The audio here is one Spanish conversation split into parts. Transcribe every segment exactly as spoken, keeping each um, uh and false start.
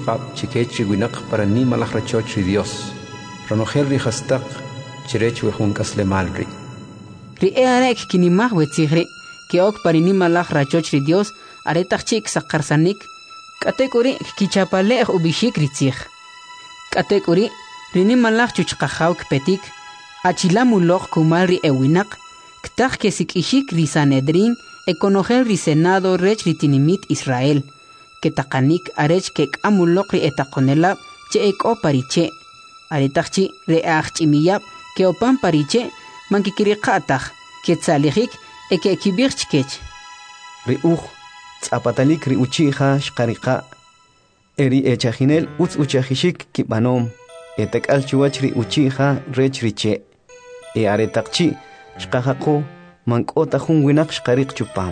qab chikech riwinaq para ni malaj rachoch ri Dios ronojel ri hastaq chirech wejun kaslemal ri ri earek kinimaj wetzigri que ok parini malaj rachoch ri Dios aretaq chik saqarsanik katekuri kichapalej ubishik ritzig katekuri rini malaj chuchqajaw kpetik achilamuloq kumal ri ewinaq ktaj que sikishik ri Sanedrin ekonojel ri Senado rech ri tinimit Israel que taqanik arech que k'amuloq ri etaqonela che eko pariche aretaqchi re ajch'imiyab que opan pariche mankikiriqataj que tsalijik eke kibirchkech ri uj tz'apatalik ri uchija shqariqa eri echajinel utz uchajishik kibanom etak'al chiwach ri uchija rech riche e aretaqchi shqajaqo mank'ota jun winaq shqariq chupam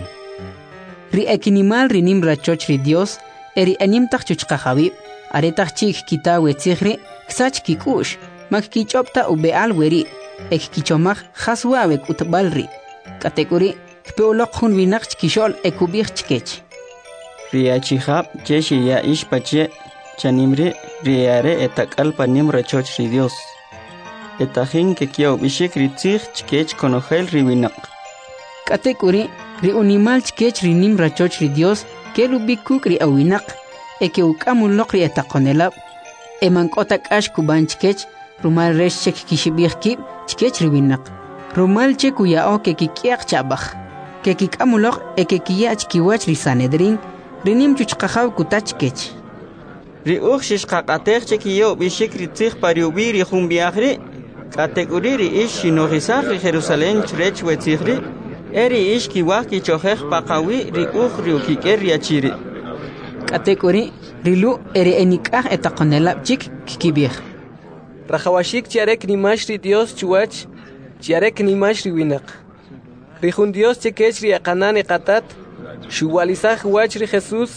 ri ekinimal rinim rachoch ri Dios eri animtaj chuchqajawib aretaq chik kitawe tzigri ksach kikush mak kichopta ubeal weri ek kichomaj jaswawek utbalri katekuri kpeoloq jun winaq chkishol ekubij chkech riachijab cheshi ya ishpache chanimri riare etakal panim rachoch ri Dios etajin que kiaw bishik ritzig chkech konojel ri winaq katekuri ri unimal chkech rinim rachoch ri Dios que lubikuk ri awinaq eke ukamuloq ri etaqonelab emank'ota k'ax kuban chkech rumal resh chek kishibij kib chkech ri winaq rumal che kuya'o que kik'yaq chabaj que kik'amuloq eke kiyach kiwach ri Sanedrin rinim chuchqajaw kutach kech ri uj shishqaqatej che kiyaw bishik ritzig pariubi ri jun viajri katekuri ri ish shinorisaj ri Jerusalén chrech wetzigri eri ish kiwaj kichojej paqawi ri uj ri ukik'er ri achiri katekuri rilu eri enik'aj etaqonelab chik kikibij rajawashik chiarek nimash ri Dios chuwach chiarek nimash ri winaq ri jun Dios chekech ri aqanan eqatat shuwalizaj wach ri Jesús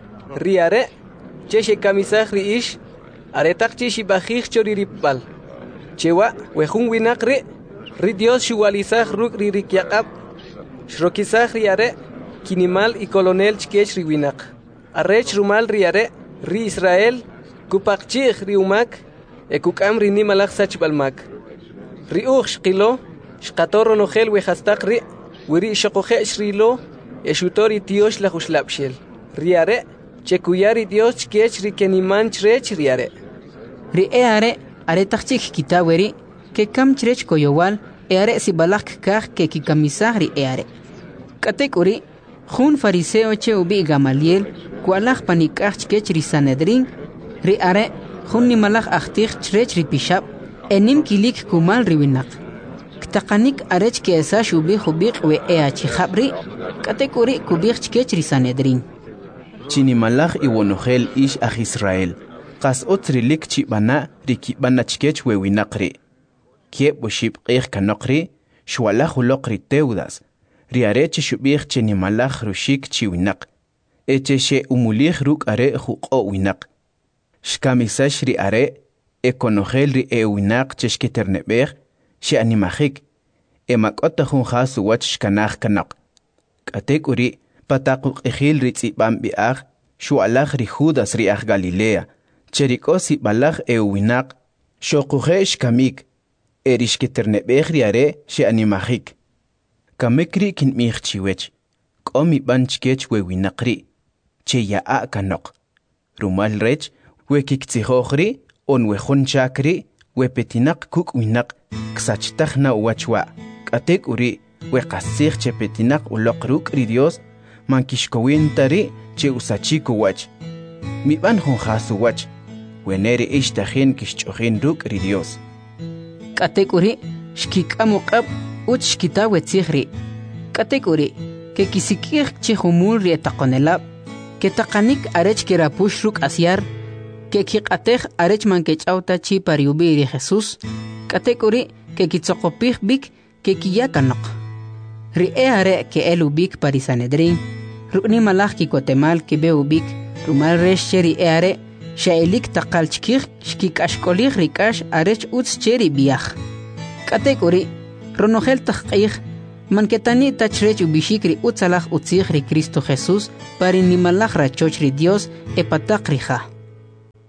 ri are cheche kamisaj ri ish aretaq chi shibajij chori ripbal chewa wejun winaq ri ri Dios shuwalizaj ruk ri rikyaqab shrokizaj ri are kinimal y colonel chkech ri winaq arrech rumal ri are ri Israel kupaqchij ri umak ekuk'am ri nimalaj sachbalmak ri uj shqilo shqatoro nojel wejastaq ri wiri shoqoje'x rilo eshutori tiosh la juxlabxel ri are chekuyari Dios chkech ri keniman chrech ri are ri e are aretaq chik kitaweri que kam chrech koyowal e are sibalaj kaj que kikamisaj ri e are katekuri jun fariseo che ubi Gamaliel kualaj panikaj chkech ri Sanedrin ri are jun nimalaj ajtij chrech ri pishab enim kilik kumal ri winaq ktaqanik arech que esa shubi jubiq we e achijabri katekuri kubij chkech ri Sanedrin chinimalaj iwonojel ish aj Israel qas otrilik chibana rikibana chkech we winaqri kieb boshib qej kanoqri shwalaj uloqri teudas riarech shubij chinimalaj rushik chiwinaq eche she umulij ruk are juqo winaq shkamisash ri are ekonojel ri e winaq cheshkiternebej she animajik emak'ota jun jasu wach shkanaj kanaq katekuri pataquq ejil ri tzibam bi'aj shualaj ri Judas ri aj Galilea cherikosi balaj e winaq shoquje shkamik erishkiternebej ri are she animajik kamekri kinmij chiwech k'omi ban chkech we winaqri che ya'a kanoq rumal rech we kiktzijojri on we jon chakri we petinaq kuk winaq ksachtaj na wachwa k'atek uri we qasij che petinaq uloq ruk ri Dios mankishkowintari che usachiko wach mi ban jon jasu wach weneri ishtajin kishch'ojin ruk ri Dios k'atek uri shkik'amu q'ab uch shkitawe tzigri k'atek uri que kisikij che jumul ri etaqonelab que taqanik arech que rapush ruk asyar que kiq'atej arech mankech'awta chi pariubi ri Jesús k'atek uri que kitzoqopij bik que kiyakanoq ri e are que el ubik pari Sanedrin rukni malaj kikotemal que be ubik rumal resh che ri e are shailik taqal chkij shkik'axk'olij ri k'ax arech utz che ri biaj k'atek uri ronojel taq'ij manketani tachrech ubishik ri utzalaj utzij ri Cristo Jesús pari nimalaj rachoch ri Dios epataq rija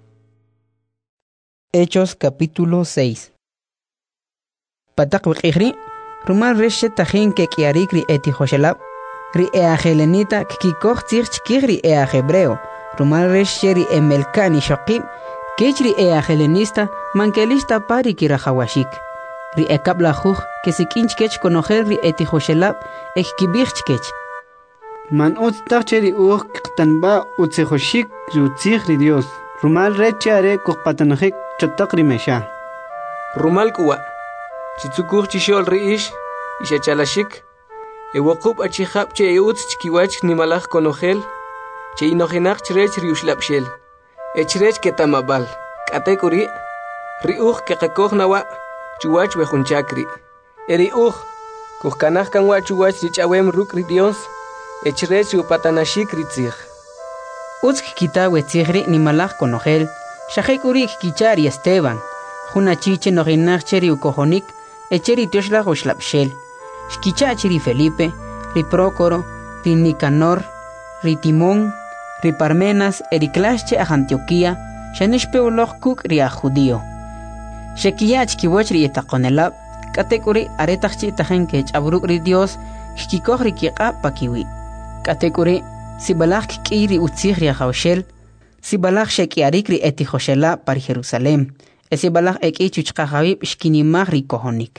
Hechos capítulo seis. Patak wikihri, rumal reshe tajin ke kiarik ri eti joshelab, ri ea helenita kikikoh tzir chikih ri ea hebreo, rumal reshe ri emelkani shokib, kech ri ea helenista mankelista pari kirahawashik. Ri ekabla juj que se kinchkech conocer ri eti joshelab, ek kibirchkech. Man ut tacheri uj qtanba utsejoshik rutzig ri Dios. Rumal reche are kuqpatanajik chotak ri mesha. Rumal kuwa. Chitsukur chishol ri ish, isha chalashik. E wakub achihab che eutz chkiwach ni malach konogel. Che inojenak chrech ri ushlapshel. E chrech ketamabal. Katekuri. Ri uj ke kakoj nawa. Chuwach wejunchakri. E ri uj. Kuhkanaj kanwa chuwach richawem ruk ri Dios. E chrech upatanashik ri tzig. Utsk kita wetzigri ni malach konogel, shahekuri kichari Esteban, juna chiche noginach cheri ukojonik, echeri tioshla oshlapshel, shkichachiri Felipe, ri Prócoro, ri Nicanor, ri Timón, ri Parmenas, ericlasche a Antioquía, shanishpeoloch kuk ri a judío. Shekiyach kiwach ri etakonelab, katekuri aretachchi tajen kech abruk ri Dios, shkikoch ri kiqa pakiwi. Katekuri si balach kiri utzig ri hawshel, si balach shekiarik ri eti joshela par Jerusalem, e si balach eki chuchkahawib shkinimach ri kohonik.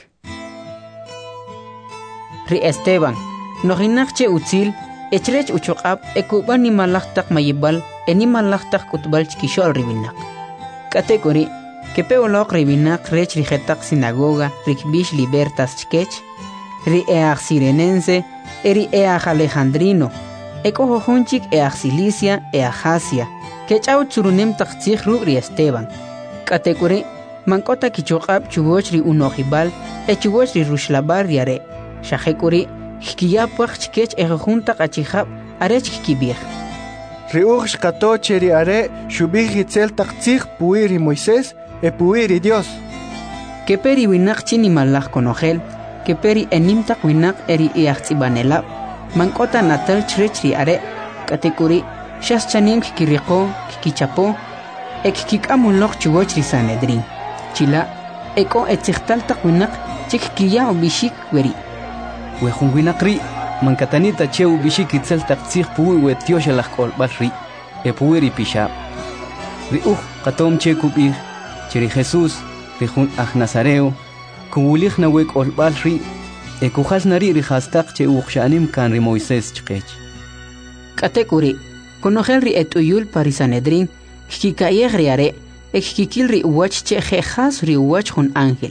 Ri Esteban, noginach che utzil, echrech uchokab ekuban ni malach tak mayibal, e ni malach tak kutbal chkishol ribinak. Katekori, que peolok ribinak rech ri jetak sinagoga, rikbish libertas chkech, ri each sirenense, eri each alejandrino, Eko hojonchik each Cilicia each Asia, que chau tsurunem taktzig ri Esteban. Katekuri, mankota kichokab chuboch ri unojibal, e chuboch ri rushlabar riare. Shahekuri, hkiyapwach chkech e junta kachihab, arech kibir. Ri uj shkato cheri are, shubig hitzel taktzig puiri Moisés, e puiri Dios. Que peri winak chini malach konogel, que peri enimtak winak eri each tsibanelab. Mankota natal chrechri are, katekuri, shas chanim kikiriko, kikichapo, ek kikamulok chubochri Sanedrin. Chila, eko etzichtal takwinak, chik kiya ubishik weri. Wejun winakri, mankatanita che ubishik itzel taktzig puwi wetiosha lachkol balri, e puweri pishab. Ri uj, katom che kubig, cheri Jesús, rijun aj Nazareo, kubulig na wek ol balri, e kujas nari rihastak che uxanim kan ri Moisés chkech. Katekuri, konogel ri etuyul pari Sanedrin, kikayeg ri are, ek kikil ri uwach che jejas ri uwach jun ángel.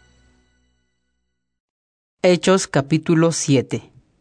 Hechos capítulo siete.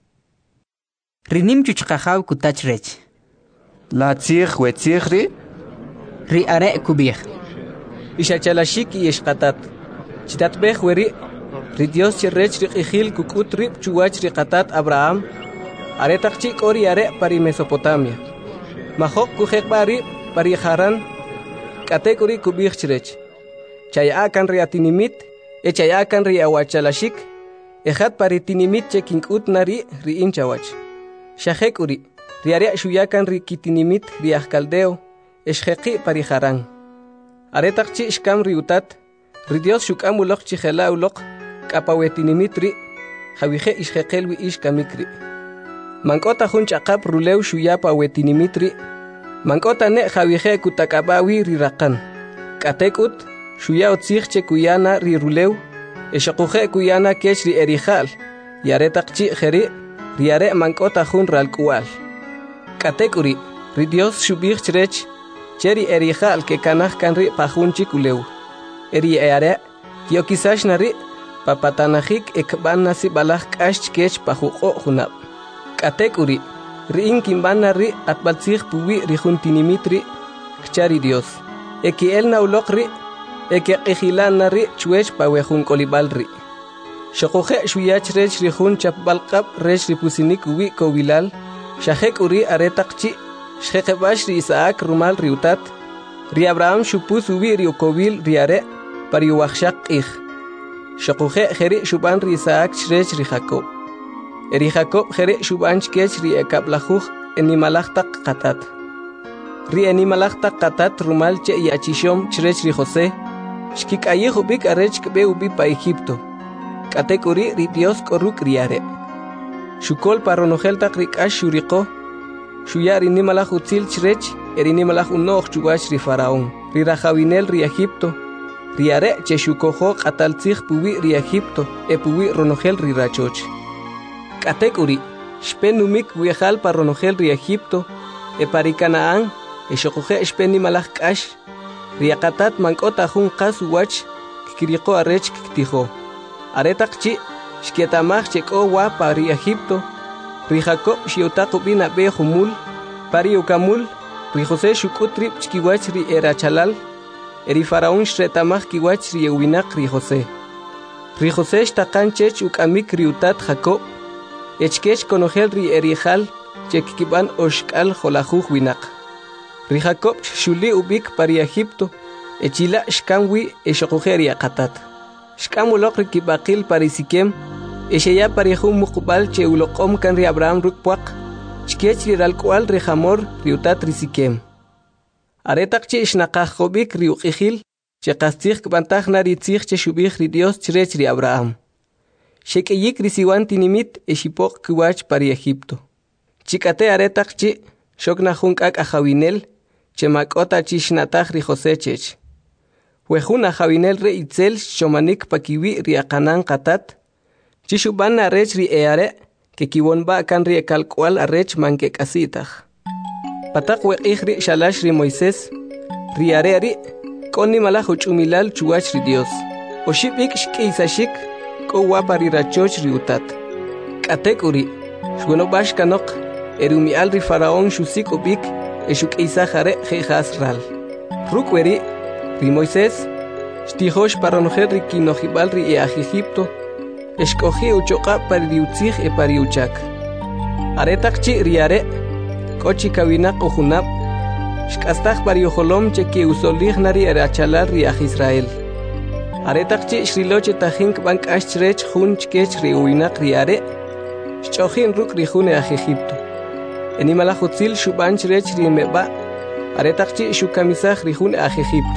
Rinim chuchkajaw kutach rech. La tzig wetzig ri? Ri are kubig. Isha chalashik y eshkatat. Chitat bej weri. Ri Dios cherrech ri qijil kukut rib chuwach ri qatat Abraham, aretak chik ori are pari Mesopotamia. Mahok kujek bari pari Haran, katek ori kubich chrech. Chayakan ri atinimit, e chayakan ri awachalashik, ejat pari tinimit chekinkut nari ri inchawach. Shahek uri, ri are shuyakan ri kitinimit ri ahkaldeo, eshjeki pari Haran. Aretak chi shkam ri utat, ri Dios shukam ulok chijela ulok, kapawetinimitri, jawije isjekelwi ishkamikri. Mankota junchakap rulew shuyapa wetinimitri, mankota ne jawije kutakabawi rirakan. Katekut, shuya otzigche kuyana ri rulew, eshakuje kuyana kech ri erijal, yaretakchi jeri, riare mankota jun ralkual. Katekuri, ri Dios shubig chrech, cheri erijal ke kanaj kanri pajunchi kulew. Eri eare, tio kisash nari, papatanajik ekban nasi balaj k'ax kech pajuqo junab. Katekuri, riin kimban nari atbaltzig puwi rijun tinimitri, kchari Dios. Eki el naulok ri, eki qijilan nari chwech pawejun kolibal ri. Shokuje shuyach rech rijun chapbalqab rech ripusinik uwi kobilal, shahek uri aretakchi, shjekebash ri Isaac rumal riutat, ri Abraham shupus uwi riukobil riare, pariuachshak ij. Shokuje jeri shuban ri Isaac chrech ri Jacob. Eri Jacob jeri shuban chkech ri ekablajuj enimalachtak qatat. Ri enimalachtak qatat rumal che yachishom chrech ri José. Shkik'ayij ubik arech k'be ubi pa Egipto. K'atek uri ri Dios k'oruk riare. Shukol paronojel tak rik'ax shuriqo. Shuya ri nimalaj utzil chrech eri nimalaj unoj chuwach ri Faraón. Ri rajawinel ri Egipto. Riare che shukojo q'ataltzij puwi ri Egipto e puwi ronojel ri rachoch. K'atek uri shpen umik wiejal paronojel ri Egipto e pari Canaán e shokoje shpen nimalaj k'ax. Riaqatat mank'ota jun qas uwach kikiriqo arech kiktijo. Aretaq chi shkietamaj chek'o wa pari Egipto. Ri Jacob xiutaq ubi nab'e jumul. Pari ukamul ri José xuk'ut rib' chkiwach ri erachalal. Eri Faraón xretamaj kiwach ri ewinaq ri José. Ri José xtaqan chech uk'amik ri utat Jacob. Echkech konojel ri erijal chekkiban oxk'al jolajuj winaq. Ri Jacob xuli ubik pari Egipto. Echila xkan wi exoqoje riaqatat. Xkan uloq ri kibaqil pari Siquem. Exeya pari jun muqbal che uloqom kan ri Abraham rukpuaq. Chkech ri ralk'wal ri Hamor ri utat ri Siquem. Aretaq chi xnaqaj qobik ri uq'ijil che qastzij kb'antaj na ri tzij che xubij ri Dios chirech ri Abraham. Xek'iyik ri siwan tinimit e xipoq kiwach pari Egipto. Chik'ate aretaq chi xok na jun k'ak' ajawinel che mak'ota chi xnataj ri José chech. Wejun ajawinel re itzel xomanik pakiwi ri aqanan qatat. Chi xuban arech ri eare que kiwonba kan ri ekalk'wal arech manke k'asitaj. Pataq weq'ij ri xalax ri Moisés. Ri are ri k'o nimalaj uch'umilal chuwach ri Dios. Oxib'ik xk'iysashik k'o wa pari rachoch ri utat. K'atek uri xwenobax kanoq erumial ri Faraón xusik ubik e xuk'isaj are jejas ral. Ruk weri ri Moisés xtijox paronojel ri kinojibal ri eaj Egipto. Exkoji uchoqa pari ri utzij e pari uchak. Aretaq chi ri are k'ochi kawinaq ujunab. Xk'astaj pari ojolom che ki usolij na ri erachalal ri aj Israel. Aretaq chi xrilo che tajin k'ban k'ax chirech jun chkech ri uwinaq ri are. Xch'ojin ruk' ri jun eaj Egipto. Enimalaj utzil xuban chirech ri meb'a. Aretaq chi xukamisaj ri jun eaj Egipto.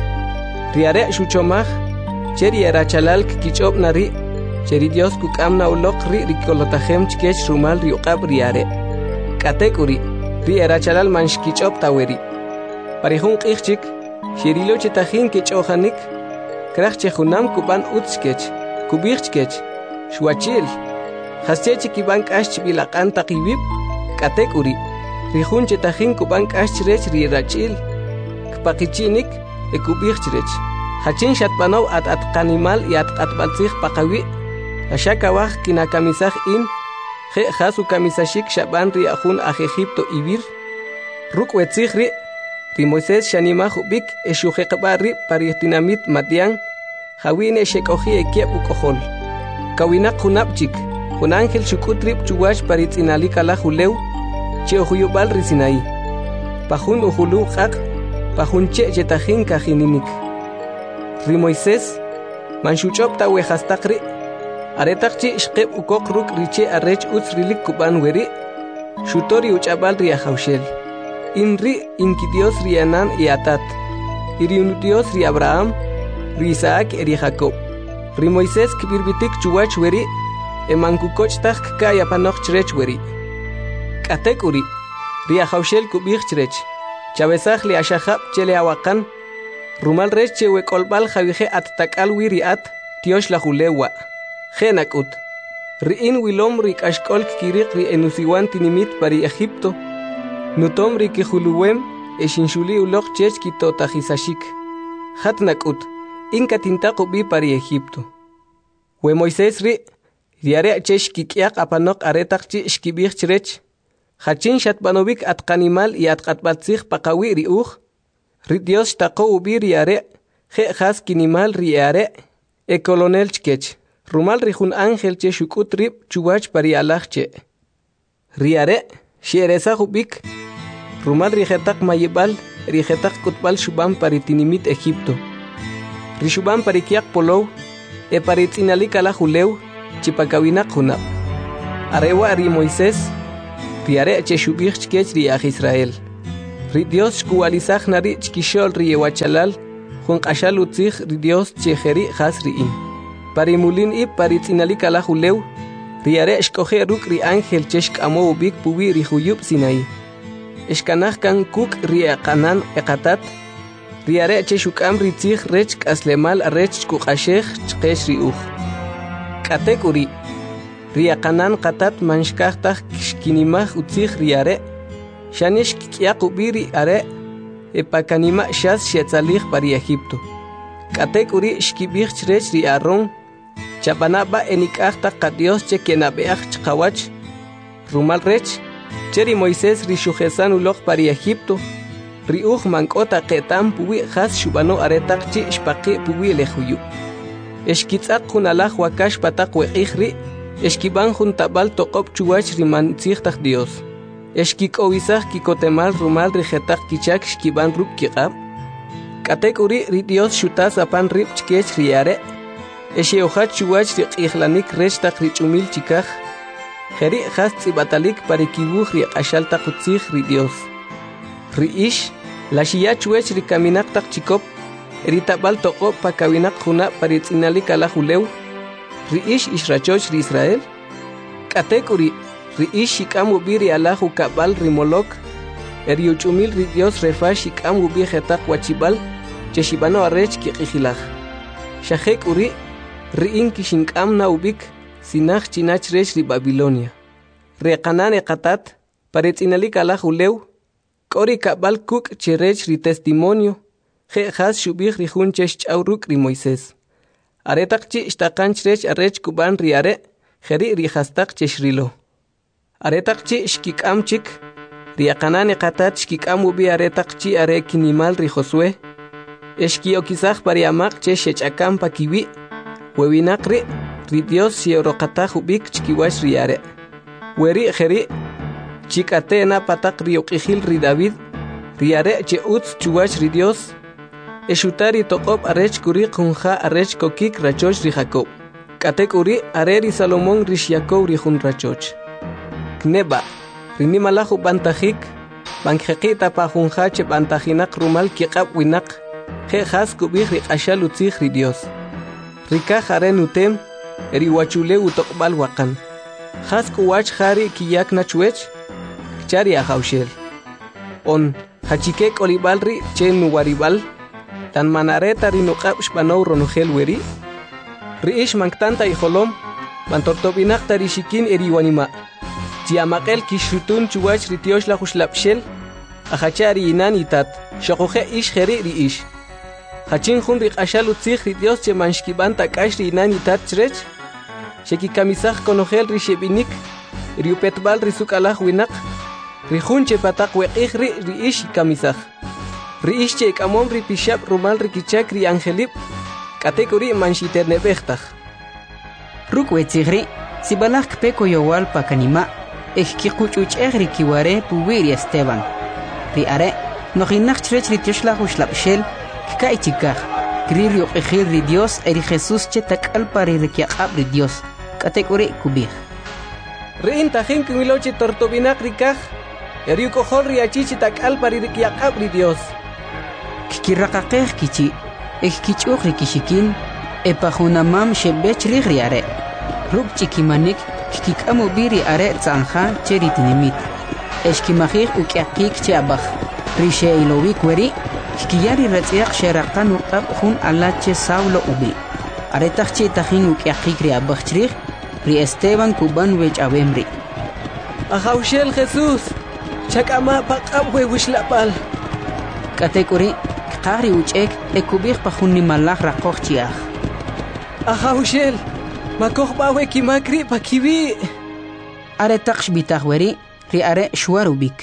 Ri are xuchomaj che ri erachalal kich'ob na ri. Che ri Dios kuk'am na uloq ri ri kolotajem chkech rumal ri uqab ri are. K'atek uri ri erachalal man xkich'ob taweri. Pari jun q'ij chik xirilo che tajin kich'ojanik. Kraj che junam kuban utz chkech, kubij chkech, xuachil. Jasche che kiban k'ax chbilaq'an taqibib. K'atek uri ri jun che tajin kuban k'ax chirech ri rachil. Kpaqichinik e kubij chirech. Hachin xatb'anow at atqanimal y atq'atb'altzij paqawi. Axakawaj kinakamisaj in. Je jas ukamisashik xab'an ri ajun aj Egipto ibir. Ruk' wetzij ri ri Moisés xanimaj ubik e xujeqb'a ri pari tinamit Madián. Jawin e xek'oji e kieb' uk'ojol. Kawinaq junab chik jun ángel xuk'ut rib' chuwach pari tz'inalik alaj ulew che ujuyub'al ri Sinaí. Pajun ujuluw q'aq' pajun che' che tajin kajininik. Ri Moisés man xuch'ob ta wejastaq ri. Aretaq chi xqeb' ukoq ruk' ri che arech utz rilik kub'an weri. Xutori uch'ab'al ri ajawxel. In ri inki Dios ri Anan y Atat. Y ri unu Dios ri Abraham, ri Isaac y ri Jacob. Ri Moisés kibirbitik chuwach weri. E mankukoch taj kaya panoq chirech weri. K'atek uri ri ajawxel kub'ij chirech. Chabesaj li axajab chele awaqan. Rumal rech che wek'olb'al jawije at tak'al wi ri at tiox la julewa. Jenak'ut. Ri'in wilom ri k'axk'ol kiriq ri enusiwan tinimit pari Egipto. Nutom ri kijuluwem e xinxuli uloq chech kitotajisashik. Hatnak'ut. Inka tintaq ubi pari Egipto. We Moisés ri riare che xkik'yaq apanoq aretaq chi xkib'ij chirech. Hachin xatb'anobik atqanimal y atq'atb'altzij paqawi ri uj. Ri Dios xtaqo ubi ri are. Je jas kinimal ri are. E colonel chkech. Rumal ri jun ángel che xuk'ut rib' chuwach pari alaj che. Ri are xeresaj ubik. Rumal ri jetaq mayib'al ri jetaq k'utb'al xuban pari tinimit Egipto. Ri xuban pari kiaq polow e pari tz'inalik alaj ulew chipakawinaq junab. Arewa ri Moisés ri are che xub'ij chkech ri aj Israel. Ri Dios xkuwalisaj na ri chkixol ri ewachalal Juan Ashal utzig ri Dios chejeri has riin. Parimulin i paritzinali kalahuleu, riare escoge ruk ri ángel cheshk amo ubik puwi ri huyub Sinai. Eskanach kan kuk ri akanan ekatat, riare cheshukam ri tzig rech aslemal rech kukashech chkesh ri uj. Katek uri, ri akanan katat manshkachtach kishkinimach utzig riare, shanish kikiak ubiri are, epakanima shas shetzalich pari Egipto. Katek uri shkibich rech ri Aarón, chapanaba enikachta kadios che kenabeach chkawach, rumal rech, cheri Moisés ri shujesan ulok pari Egipto, ri uj mankota ketam puwi has shubano aretak chi shpaki puwi lehuyu. Eshkitzak kunalach wakash patak weijri, eshkiban juntabal tokop chuwach ri mantzigtach Dios. Eshkik owisach kikotemal rumal ri jetak kichak shkiban ruk kiqab. Katek uri ri Dios shutas apan rip chkech riare, eshe ojat chuwach ri qijlanik rechtak ri chumil chikaj, jeri has tzibatalik parikibuj ri ashaltak utzig ri Dios. Ri ish, la shia chuwech ri kaminak tak chikop, eritabal toko pa kawinak juna paritzinalik alahuleu, ri ish ishrachoch ri Israel. Katek uri, ri ish shikam ubiri alahu kabal ri molok, eri uchumil ri Dios refa shikam ubi jetak wachibal, cheshibano arrech kiqijilaj. Shahek uri, ri in kishinkam na ubik, sinach chinach rech ri Babilonia. Reqanan ekatat, paritzinalik alahuleu, kori kabal kuk cherech ri testimonio, je has shubih ri jun chesh chauruk ri Moisés. Aretak chi ishtakan chrech arrech kuban ri are, jeri ri hastak cheshrilo. Aretak chi shkikam chik, ri akanan ekatat shkikam ubi aretak chi are kinimal ri Josué. Eshki okizaj pari amak che shechakam pa kiwi, wewinak ri, ri Dios siorokataj ubik chkiwash ri are. Weri jeri, chikate na patak ri okijil ri David, ri are che utz chuwash ri Dios, eshutari tokop arech kuri kunja arech kokik rachoch ri Jacob. Katek uri are ri Salomón ri Shiakov ri jun rachoch. Kneba, ri nimalahu bantajik, banjekita pa junja che bantajinak rumal kiqab winak, je has kubih ri ashal utzig ri Dios. Rikaj are nutem, eri wachule utokbal wakan. Has kuwach jari kiyak nachuech, chari ajaushel. On, hachikek olibalri che nuwaribal, tan manareta ri nuqab shbanow ronugel weri. Ri ish manktanta ijolom, bantortobinak tarishikin eri wanima. Tiamakel kishrutun chuwach ri tiosh la jushlapshel, ajachari inan itat, shokoje ish jeri ri ish. Hachin jun ri qashal utzig ri Dios che manshkiban takash ri inan itat chrech, sheki kamisaj konogel ri shebinik, ri upetbal ri sukalaj winak, ri jun che patak weqij ri ri ish kamisaj. Ri ish che ekamom ri pishab rumal ri kichak ri angelip, katekuri manshiternebechtaj. Ruk wetzigri, si balaj kpeko yowal pa kanima, ejkikuchuchej ri kiware puwiri Esteban. Ri are, nojinak chrech ri tioshla ushlapshel, kka ichikaj, kri ri oqijil ri Dios eri Jesús che takal pari ri kiaqab ri Dios, katekuri kubij. Ri intajin kimiloche tortobinak ri kaj, eri ukojol ri achichi takal pari ri kiaqab ri Dios. Kikiraqaqej kichi, ejkichuj ri kishikin, epajunamam shebech ri ri are. Ruk chikimanik, kikikamu biri are tzanja che ri tinimit. Eshkimajij ukiaqik che abaj, ri sheilowik weri, kikiyari retziaq sheraqan uqab jun alache Saulo ubi. Aretaj che tajin ukiaqik ri abaj chrij, ri Esteban kuban wech abemri. Ajaushel Jesús, chakama paqab we wishlapal. Katekuri, kqari uchek ekubij pa jun nimalaj raqoj chiaj. Ajaushel, makoj bawe kimakri pa kibi. Aretaj shbitaj weri, ri are shwarubik.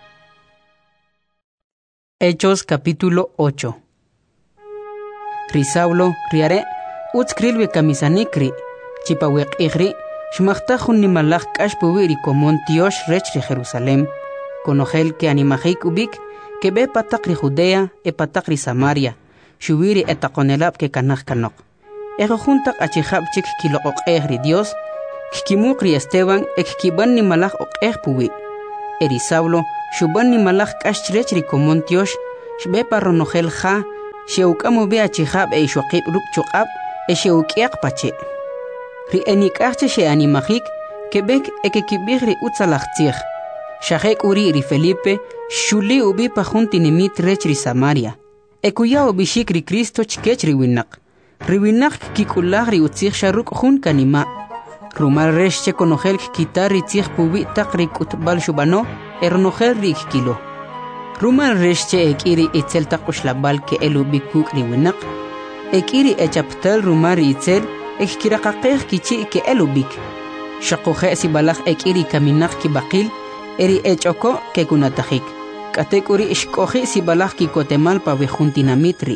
Hechos capítulo ocho. Ri Saulo, ri are, utskrilwe kamisanikri, chipawek igri, shmachtajun nimalaj kashpuwiri komon tiosh rech ri Jerusalem, konogel que animajik ubik, que be patak ri Judea, e patak ri Samaria, shubiri etakonelab que kanaj kanok. Ejo juntak achijab chik kilokok ri Dios, kikimuk ri Esteban, ek kiban nimalaj ok puwi. Eri Saulo, shuban nimalaj kashrech ri komon tiosh, shbe parronogel ja, xewk'amu be achijab e xoqib ruk chuqab e xewk'iaq pache ri enik'ajche xe'animajik kebek ekekib'ij ri utzalaj tzij xajek uri ri Felipe xuli ubi pa jun tinimit rech ri Samaria ekuya ubixik ri Cristo chkech ri winaq ri winaq kik'ulaj ri utzij xaruk jun kanima rumal rex che konojel kitar ri tzij pubi taq ri k'utb'al xub'ano e ronojel ri ikkilo rumal rex che ek'iri itzel taq uxlab'al ke'el ubi kuk' ri winaq ek'iri echaptal rumal ri itzel ekkiraqaqej kichi' ke'el ubik xaqoje' sibalaj ek'iri kaminaq kibaqil eri ech'oko kekunatajik k'atek uri xk'oji' sibalaj kikotemal pa wejun tinamitri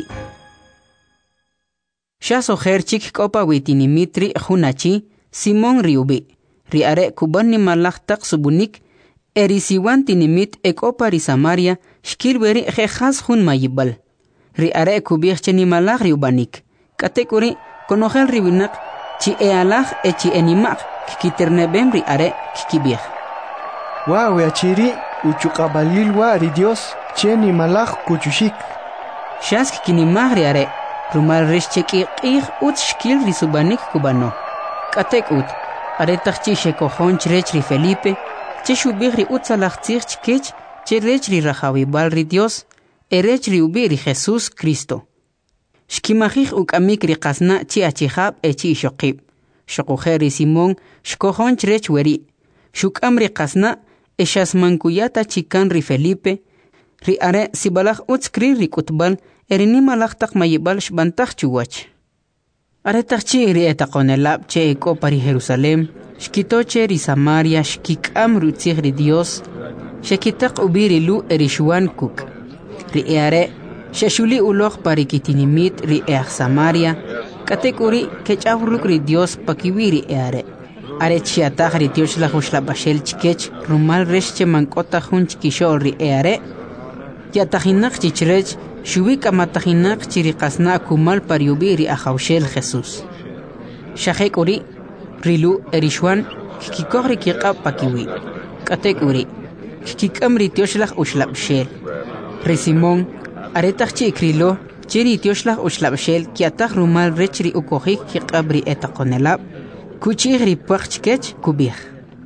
xasojer chik k'opa wi tinimitri jun achi Simón ri ubi ri are kuban nimalaj taq subunik eri siwan tinimit ek'opa ri Samaria xkil weri jejaz jun mayib'al ri are kubij che nimalaj ri ubanik k'atek uri konojel ri winaq chi e alaj e chi enimaq kikiternebem ri are kikibij Wow, achiri uchuqabalil wa ri Dios che nimalaj kuchushik Shask kinimaj ri are rumal rex che k'iq'ij ut xkil ri subanik kubano k'atek ut are taq chi xekojon chrech ri Felipe che xubij ri utzalaj tzij chkech che rech ri rajawib'al ri Dios e rech ri ubi ri Jesús Cristo xkimajij uk'amik ri qasna chi achijab e chi xoqib xoquje ri Simón xkojon chrech weri xuk'am ri qasna e xasmankuyata chikan ri Felipe ri are sibalaj utz kri ri k'utb'al eri nimalaj taq mayib'al xb'antaj chuwach are taq chi ri etaqonelab che ek'opa ri Jerusalén xkito che ri Samaria xkik'am ri utzij ri Dios xekitaq ubi ri lu eri xuan kuk ri e are xexuli uloj pa ri kitinimit ri eaj Samaria k'atek uri kech'aw ruk' ri Dios pa kiwi ri e are are chiataj ri tioxlaj uxlab'axel chkech rumal rex che mank'ota jun chkixo'l ri e are yatajinaq chichrech xubi k'amatajinaq chi ri qasna kumal pa ri ubi ri ajawxel Jesús xajek uri ri lu eri xuan kikikoj ri kiq'ab' pa kiwi k'atek uri kikik'am ri tioxlaj uxlab'xel ri Simón are taq chi krilo chi ri tioxlaj uxlab'xel kiataj rumal rech ri ukojik kiq'ab' ri etaqonelab kuchij ri puaq chkech kubij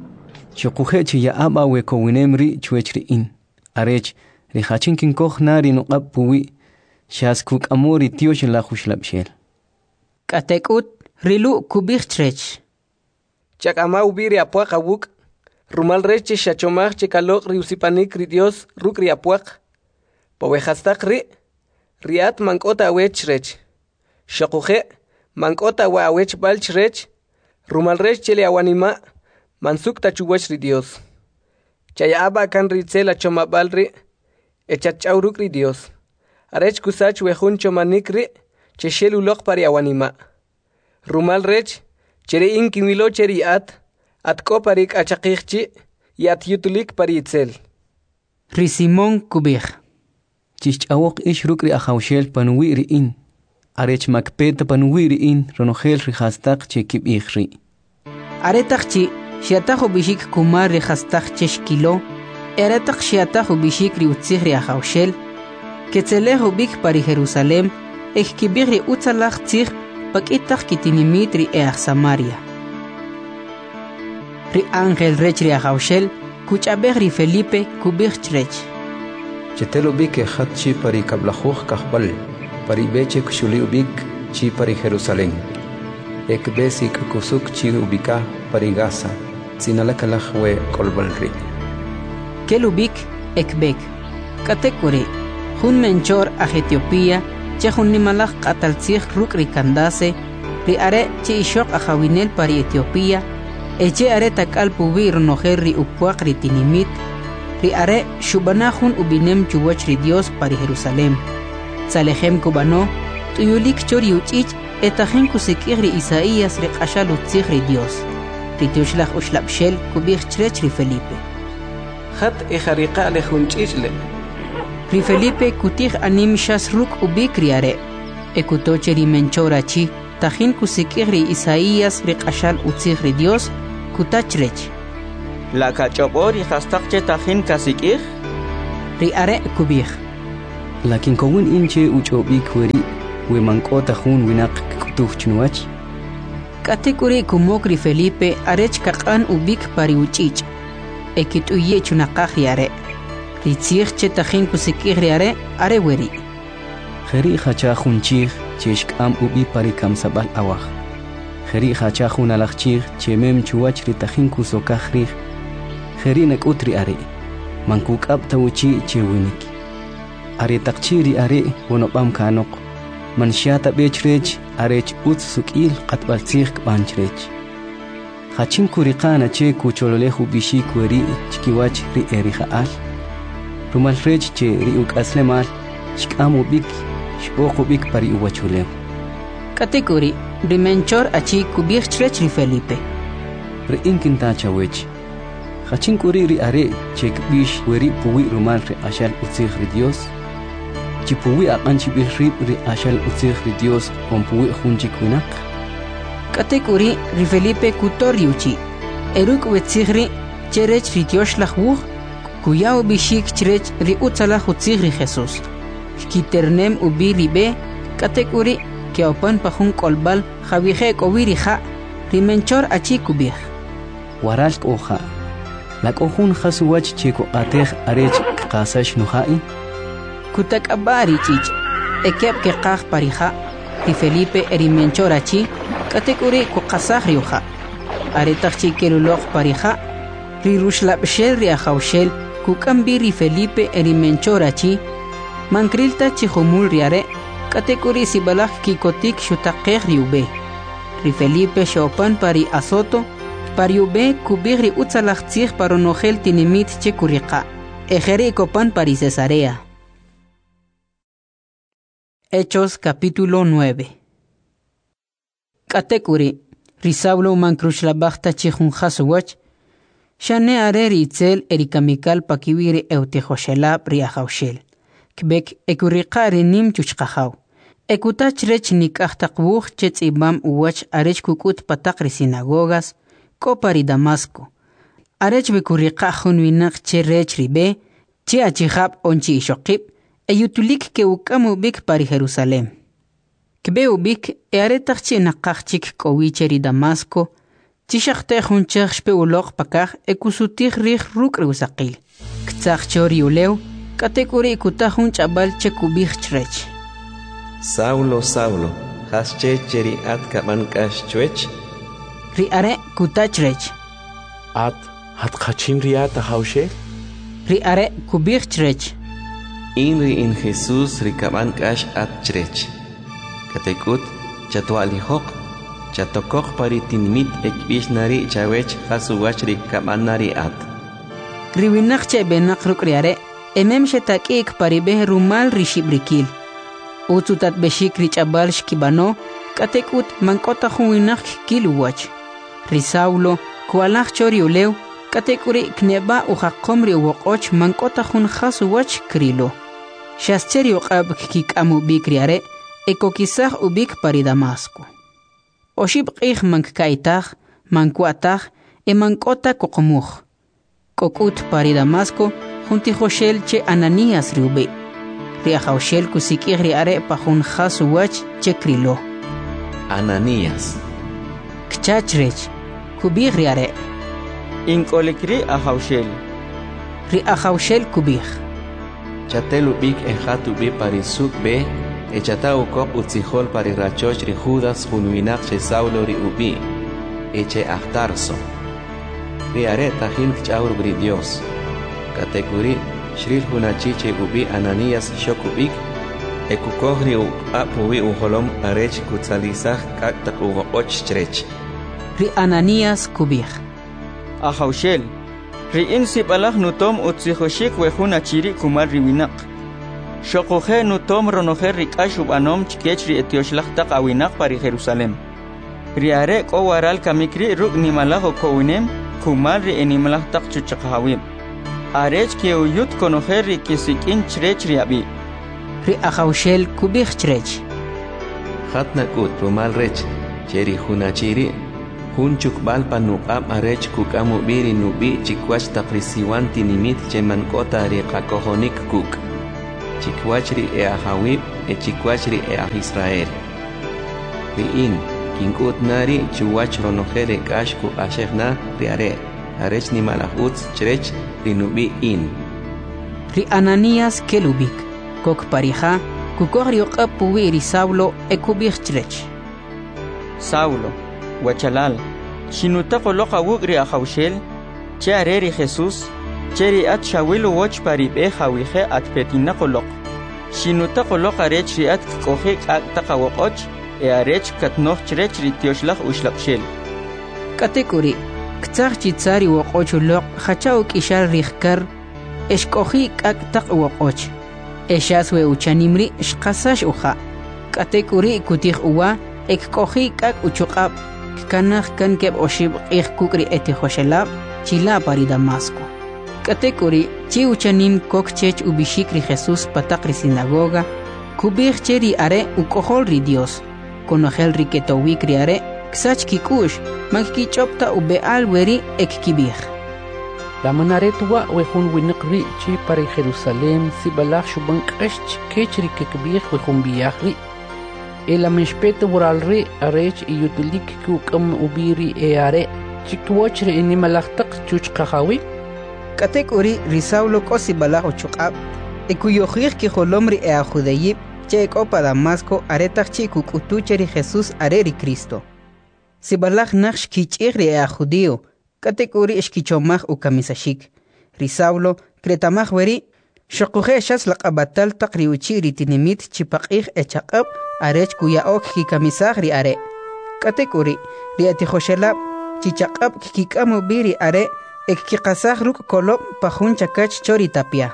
Xoquje chi ya'aba we kowinem ri chwech ri in arech ri hachin kinkoj na ri nuq'ab puwi xas kuk'amu ri tioxlaj uxlab'xel k'atek ut ri lu kubij chrech chak'ama ubi ri apuaq awuk rumal rech che xachomaj che kaloq ri usipanik ri Dios ruk' ri apuaq pawejastaq ri riat mank'ota awech rech xoquje mank'ota wa awech b'al chrech rumal rech che le awanima mansuk tachuwach ri Dios chayaba kan ri tzel achomab'al ri echach'aw ruk' ri Dios arech kusach wejun chomanik ri che xel uloq pa ri awanima rumal rech che ri in kinwilo che ri at at k'o pa ri k'achaqij chi y at yutulik pa ri itzel ri Simón kubij Chich'awoq ix ruk' ri ajawxel panuwi ri in arech makpeta panuwi ri in ronojel ri jastaq che kib'ij ri are taq chi xiataj ubixik kumar ri jastaq che xkilo are taq xiataj ubixik ri utzij ri ajawxel ketzelej ubik pa ri Jerusalén ek kib'ij ri utzalaj tzij pak'itaq kitinimit ri eaj Samaria ri ángel rech ri ajawxel kuch'ab'ej ri Felipe kub'ij chrech Chetel ubik ejat chi pari kablajuj kajbal pari beche kushuli ubik chi pari Jerusalén ek besi kusuk chi ubika pari Gaza sinalakalaj we kolbalri kel ubik ek bek k'atek uri jun menchor aj Etiopía che jun nimalaj q'ataltzij ruk' ri Candace ri are che ixoq ajawinel pari Etiopía eche are tak'al pubi ronojel ri upuaq ri tinimit ri are xub'ana jun ubinem chuwach ri Dios pari Jerusalén tzalejem kubano t'uyulik cho ri uch'ich etajen kusik'ij ri Isaías ri q'axal utzij ri Dios ri tioxlaj uxlab'xel kubij chrech ri Felipe jat ejariqa le jun ch'ichle ri Felipe kutij anim xas ruk' ubik ri are ekutoche ri menchor achi tajin kusik'ij ri Isaías ri q'axal utzij ri Dios kutach rech La kach'ob'o ri jastaq che tajin kasik'ij ri are kubij lakin kowin inche uchobik weri we mankota hun winak kutuf chnuach katekuri kumokri Felipe arech kaqan ubik pari uchich ekit uye chunaqaq yare ritzig che tajin kusikig yare are weri khari khacha khunchig cheshkam ubi pari kam sabal awah khari khacha khun alachchig chemem chuach ri tajin kusokaj rig khari nakutri are mankuk ab tawchi chewinik are taqchiri are wonobam kanok man shata bechrech arech ut sukil qatbal tsig banchrech khachin kuriqana che kucholole hubishi kweri chkiwach ri erihaal rumal rech che ri ukaslemal shkamu bik shboqu bik pari uwachule kategori dimenchor achi kubich trech ri Felipe ri inkinta chawech khachin kuri ri are che kbish weri puwi rumal re ashal utsig ri Dios chipuwi aqanchi bihrib ri ashal utsig ri Dios pompuwi khunchi kunak kategori ri Felipe kutoriuchi eruk wetsigri cherech ri Dios lahwu kuyao bishik cherech ri utsala utsig ri Jesus kiternem ubi ribe kategori ke opan pahun kolbal khawihe kowiri kha rimenchor achi kubih waral oha la kohun khasuwach chiko qateh arech qasash nuhai kutak abari chich ekep ke qaq pariha ri Felipe erimenchor achi kategori ku qasah riuha are tachi kelulok pariha ri rushlab shel ri khawshel ku kambi ri Felipe erimenchor achi mankrilta chihumul riare kategori sibalak kikotik shutaqeh riube ri Felipe shopan pari asoto pariube kubigri utsalach tzig paronogel tinimit chekuriqa ejeri kopan pari Cesarea. Hechos capítulo nueve. Katekuri risablo mankruchlabachta chihun haswach shane areri itzel erikamikal pakiwiri eutejoshelab riahaushel kbek ekuriqari nim chuchqahaw ekutach rech nikaqtaqbuj chetzibam uwach arech kukut pataqri sinagogas kopari Damasco arech bekuriqa hunwinaq che rech ribe che achihab onchi ishoqib eyutulik ke ukamu bik pari Jerusalem kbe ubik earetach che naqachik kowicheri Damasco chishaqte hunchach shpe uloq pakaj ekusutig rig ruk rusaqil ktsach chori ulew kategori kutahun chabal che kubij chrech Saulo Saulo hasche cheri at kaman kash chwech ri are kutachrech at hat khachin riata hawshe ri are kubij chrech inri in Jesus ri kaman kash at chrech katekut chatwali hok chatokok pari tinmit ekbish nari chawech hasuwach ri kaman nari at riwinaq che benaq ruk ri are emem shetakik pari beh rumal rishibrikil ututat beshik richabal shkibano katekut mankota huinaq kiluwach risaulo kualach choriulew katekuri kneba uhaqqomri woqoch mankota hun khasuwach krilo shascheri uqab kikamu bikriare ekokisaj ubik pari Damasco oshib qih mankkaitaj mankuataj e mankota koqmuj kokut pari Damasco junti Joshel che Ananías riube riahaushel kusikig riare pahun khasuwach che krilo Ananías kchachrech kubig riare inkolikri ahaushel ri ahaushel kubig chatelu bik ejatu bi parisuk be echata ukok utzihol pari rachoch ri Judas hunwinak che Saulo ri ubi eche ahtarso riare tajin kchaur bri Dios kategori shril hunachiche ubi Ananías shokubik ekukogri u apuwi uholom arech kutzalizaj kaktak ugo och chrech ri Ananías kubig ahaushel ri insibalaj nutom utzihoshik wehuna chiri kumal riwinaq shokoje nutom ronoje rikash ubanom chkech ri etioshlaj taq awinaq pari Jerusalem ri are kowaral kamikri ruk nimalajo kowinem kumal ri enimlaj taq chuchaqhawim arech ke uyut konoje ri kisikin chrech ri abi ri ahaushel kubig chrech hatna kut rumal rech cheri hunachiri hunchuk balpa nuqam arech kukamu biri nubi chikwach taprisiwan tinimit cheman kota ri qakohonik kuk chikwachri e ahawib e chikwachri e ah Israel. Riin, kinkut nari chuwach ronojere kashku ashekna riare, arech ni malahuts chrech rinubi in. Ri Ananías kelubik, kok parija, kukori okapuwi ri Saulo ekubich chrech. Saulo, wachalal, shinutako loka wugri ahawshel, che areri Jesús, cheri at shawilu watch paribe hawihe at petinakolok. Shinutako loka rech ri at kohik at takawokoch, e arech katnoch chrech ri tioshlach ushlapshel. Katekuri, ktsar chitsari wokoch lok, hachauk ishar rihkar, eshkohi ak tak wokoch. Eshaswe uchanimri shkasash uha. Katekuri kutih uwa, ek kohi ak uchukab, kanach kan keb oshib ik kukri eti hoshelab, chila pari Damasco. Katekuri, chi uchanim kok chech ubishikri Jesús patakri sinagoga, kubich cheri are ukoholri Dios, konogel riketowikri are, ksach kikush, magkichopta ube alweri ek kibich. La manaretua wehun winqri chi pari Jerusalem si balach shuban qesh kechri kekbich wehun biachri. El mishpete buralri arech iyutulik kukam ubiri eare chikwochri ini malachtak chuchqahawi. Katekuri risaulo kosi balach uchukab, ekuyohir ki holomri e ajudeyib, che ekopa Damasco aretach chi kukutucheri Jesús areri Cristo. Si balach naksh kichigri e ajudio, Katekuri eshkichomach ukamisashik. Risaulo, kretamach weri, shokuhe shas laqabatal taqri uchiri tinimit chipaqih echaqab, arech kuya ok kikamisach ri are. Katekuri, ri atihoshelab, chichaqab kikikamu biri are, ek kikasach ruk kolop pahun chakach chori tapia.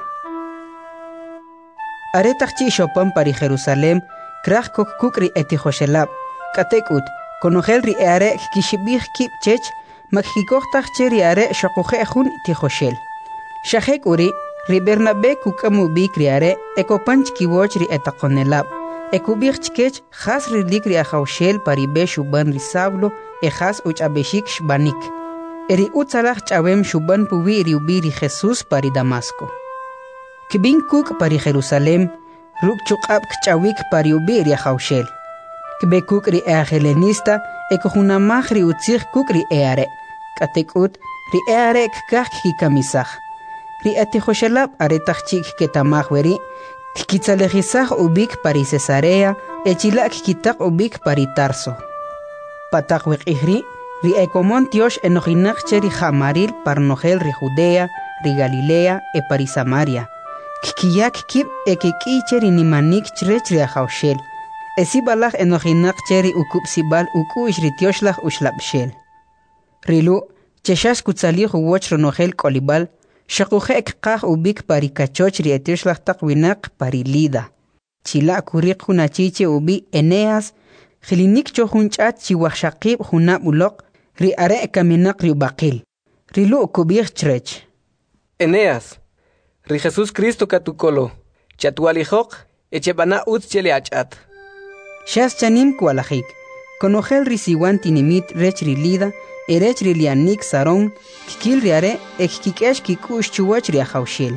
Are takchi shopan pari Jerusalem, krach kok kukri etihoshelab. Katekut, konogel ri are kishibih kip chech, Makikochtach cheri are shokuhe hun tihoshel. Shahek uri, ri Bernabe kukamu bikri are, ekopanch kiwoch ri etakonelab. Ekubich chkech, has ri likri ahaushel paribe shuban ri Saulo, e has uch abeshik shbanik. Eri utzalach chawem shuban puwi ri ubiri Jesús pari Damasco. Kibin kuk pari Jerusalem, ruk chukab kchawik pari ubiri ahaushel. Kibe kuk ri eahelenista, ekohunamach ri utzich kuk ri eare. Katekut, ri earekkak kikamisach. Ri atihoshelab aretach chik ketamach weri, kikitzalejisach ubik pari Cesarea, echilak kitak ubik pari Tarso. Patak wekihri, ri ekomon tiosh enojinach cheri jamaril parnogel ri Judea, ri Galilea, e pari Samaria. Kikiyak kip ekiki cheri nimanik chrech ri ahaushel. Esibalach enojinach cheri ukup sibal ukush ri tioshlach ushlapshel. Rilu, cheshash kutsalih uwoch ronogel kolibal, shakuhe ekkah ubik pari kachoch ri etioshlach takwinak pari Lida. Chila kurik hunachiche ubi Eneas, Khilinik chohunchat chiwachshaqib hunab ulok, ri are kaminak ri ubaqil. Rilu kubich chrech. Eneas, ri Jesús Cristo katukolo, chatualihok, echebana utz chele achat. Shas chanim kualajik, konogel risiwan tinimit rech rilida, erech rilianik saron, kikil riare, ek kikesh kikush chuwach riahaushil.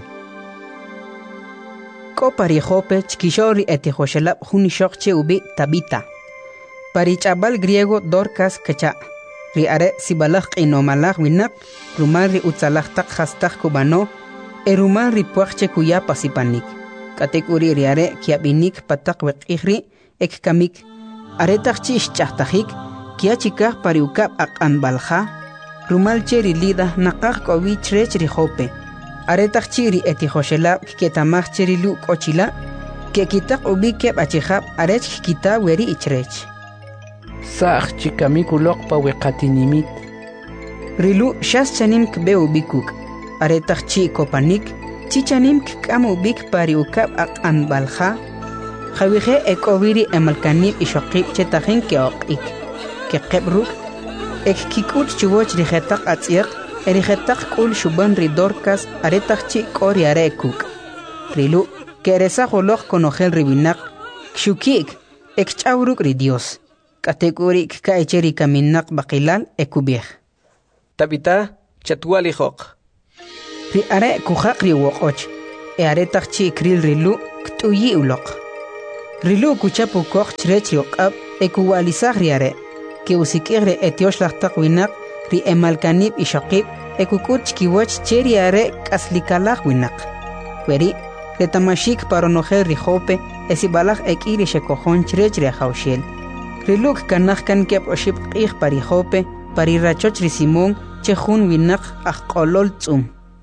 Ko pari jope chkishori etihoshelab hunishokche ubi tabita. Pari chabal griego dorcas kecha. Riare sibalach inomalach winak, rumal ri utzalach tak hastak kubano, erumal ri puachche kuya pasipanik. Katekuri riare kiabinik patak wekihri, ek kamik aretach chish chahtajik kia chikah pariukap akan balja rumal cheri lida nakah kowi chrech ri jope aretach chiri etihoshelab ketamach cheri lu kochila ke kitak ubi kep achihab arech kita weri ichrech sach chikamikulok pa wekatinimit rilu shas chanim kbe ubikuk aretach chi kopanik chichanim kam ubik pariukap akan balja Jawihe ekobiri emalkanib ishokib chetahin ke okik. Ke kebruk, ek kikut chuboch rihetak atziak, erihetak kul shuban ridorkas aretak chi kori arekuk. Rilu, ke resa holok konogel ribinak, kshukik, ek chauruk ridios. Kategorik ka echeri kaminak bakilal ekubih. Tabita, chatualihok. Ri are kuhak riwokoch, e aretak chi kril rilu, ktuyi uloq. Rilu kuchapu koq chrech yoqab ekuwalisag riare, que usikigre etiosh laqtaq winak ri emalkanib ishaqib ekukut chkiwach cheriare kaslikalaq winak. Weri, retamashik paronojer rijope esibalaq ekiri shekojon chrech riajawshel. Riluk kanaq kan kep oshib qig parijope parirachoch ri Simón chejun winak ajqolol tzum.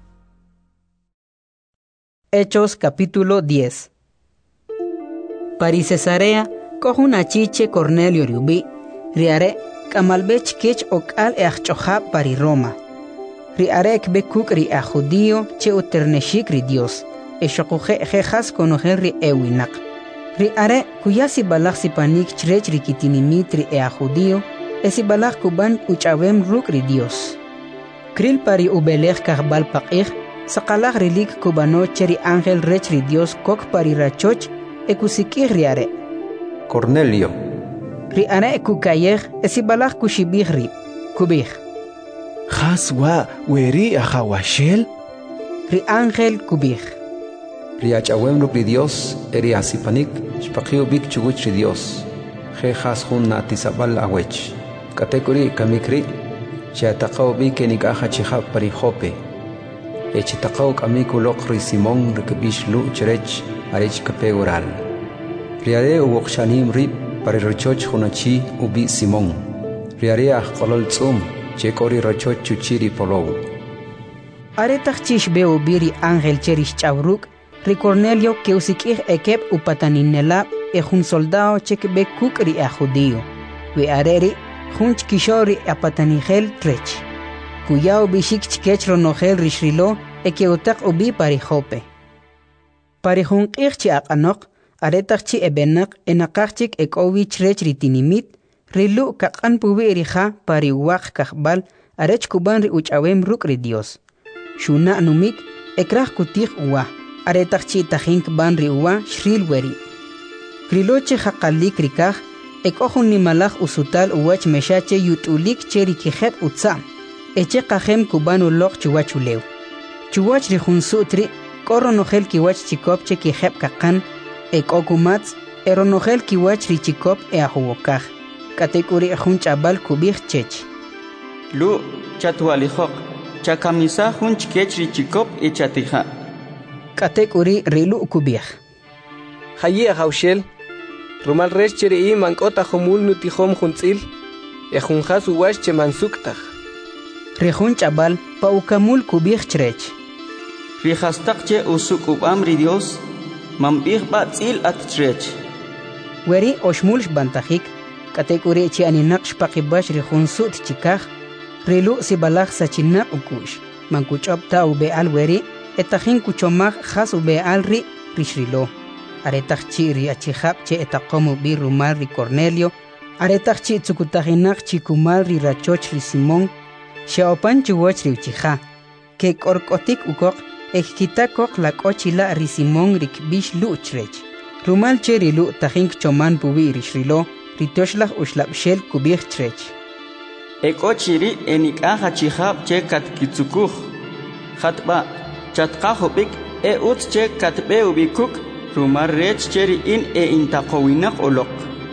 Hechos capítulo diez. Pari Cesarea kohun achiche Cornelio riubi, riare kamalbech kech okal e achchoja pari Roma. Riare ekbekuk ri a judío che uterneshik ri Dios, e shokuje jejas konojen ri ewinak. Riare kuyasi balak si panik chrech ri kitinimit ri e a judío, e si balak kuban uchavem ruk ri Dios. Kril pari ubelech karbal pakich, sakalak rilik kubano cheri ángel rech ri Dios kok pari rachoch, ekusikir riare. Cornelio. Riare ekukayej esibalak kushibih ri, kubih. Haswa weri ajawashel? Ri ángel kubih. Riachawem ruk ri Dios, eri asipanik, shpakio bik chuguch ri Dios. Je has hun na tisabal awech. Katekuri kamikri, chiataqao bik enikaja chihab pari Jope. Echitaqao kamiku lok ri Simón rikbish lu cherech arech kape oral. Riare uwokshanim rib pari rochoch hunachi ubi Simón. Riare ajqolol tzum chekori rochoch chuchiri polow. Aretach chish beo biri ángel cherish chavruk, ri Cornelio que usikir ekep upataninela e jun soldado chekbe kuk ri a judío. We areri junch kishori apatanigel trech. Kuyao bishik chikech ronogel rishrilo e que utak ubi pari Jope. Pari jun kirchi akanok, aretach ebenak enakachik ek owi chrech ritinimit, rilu kakan pubi erija pari wak kakbal arech kuban ri uchawem ruk ri Dios. Shuna numik ekrach kutik uwa, aretach tajink ban ri uwa shril weri. Kriloche hakalik rikaj, ek ohun nimalach usutal uwach meshache yutulik cheri kijep utsa, eche kajem kuban ulok chuwachulew. Chuwach ri junsutri, koronogel kiwach chikop che kijep kakan, ek okumats, eronogel kiwach ri chikop e ahuwokaj. Katekuri jun chabal kubij chech. Lu chatualijok, chakamisa jun chikech ri chikop e chatija. Katekuri rilu kubij. Hayi ajawshel, rumal resh cheri i mankota jomul nutijom juntzil, e junjas uwash che mansuktaj. Rejun chabal paukamul kubij chrech. Rijastak che usuk ubam ri Dios, mambij batzil at chrech. Weri oshmulsh bantajik, katekuri chi aninak shpakibash rejun sut chikaj, rilu sibalaj sachinak ukush, mankuchop ta ube al weri, etajin kuchomaj jas ube al ri rishrilo. Aretach chi ri achihab che etakomu bi rumal ri Cornelio, aretach chi tsukutajinak chikumal ri rachoch ri Simón, shaopan chuwach ri uchija, ke korkotik ukok, ekkitakok la kochila ri Simón ri kbish lu chrech. Rumal che ri lu tajink choman pubi ri shrilo, ri toshlaj ushlabshel kubij chrech. Ekochiri enikaja chihab che kat kitsukuj, hatba chatkajobik e ut che katbe ubikuk, rumar rech cheri in e intaqowinak olok.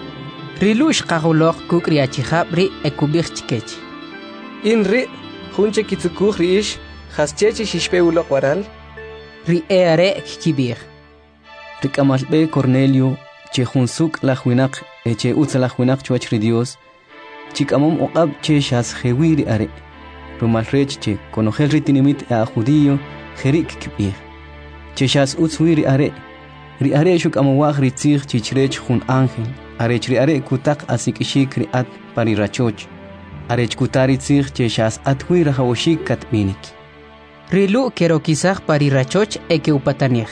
Rilush qahulok kuk ri achihab ri ekubij chkech. In ri, junche kitsukuj ri ish, haschechi shishpe ulok waral. Ri eare kibir. Rikamalbe Cornelio, che junsuk la juinak, e che utza la juinak chuach ri Dios, chikamom oqab che shas jewiri are. Rumal rech che konogel ritinimit a judío, jerik kibir. Che shas utzwiri are. Ri are shuk amawag ritzig chichrech jun ángel, arech ri are kutak asikishik ri at pari rachoch, arech kutari tzig che shas atwi rahawoshik katminik. Rilu kero kisaj pari rachoch eke upatanij.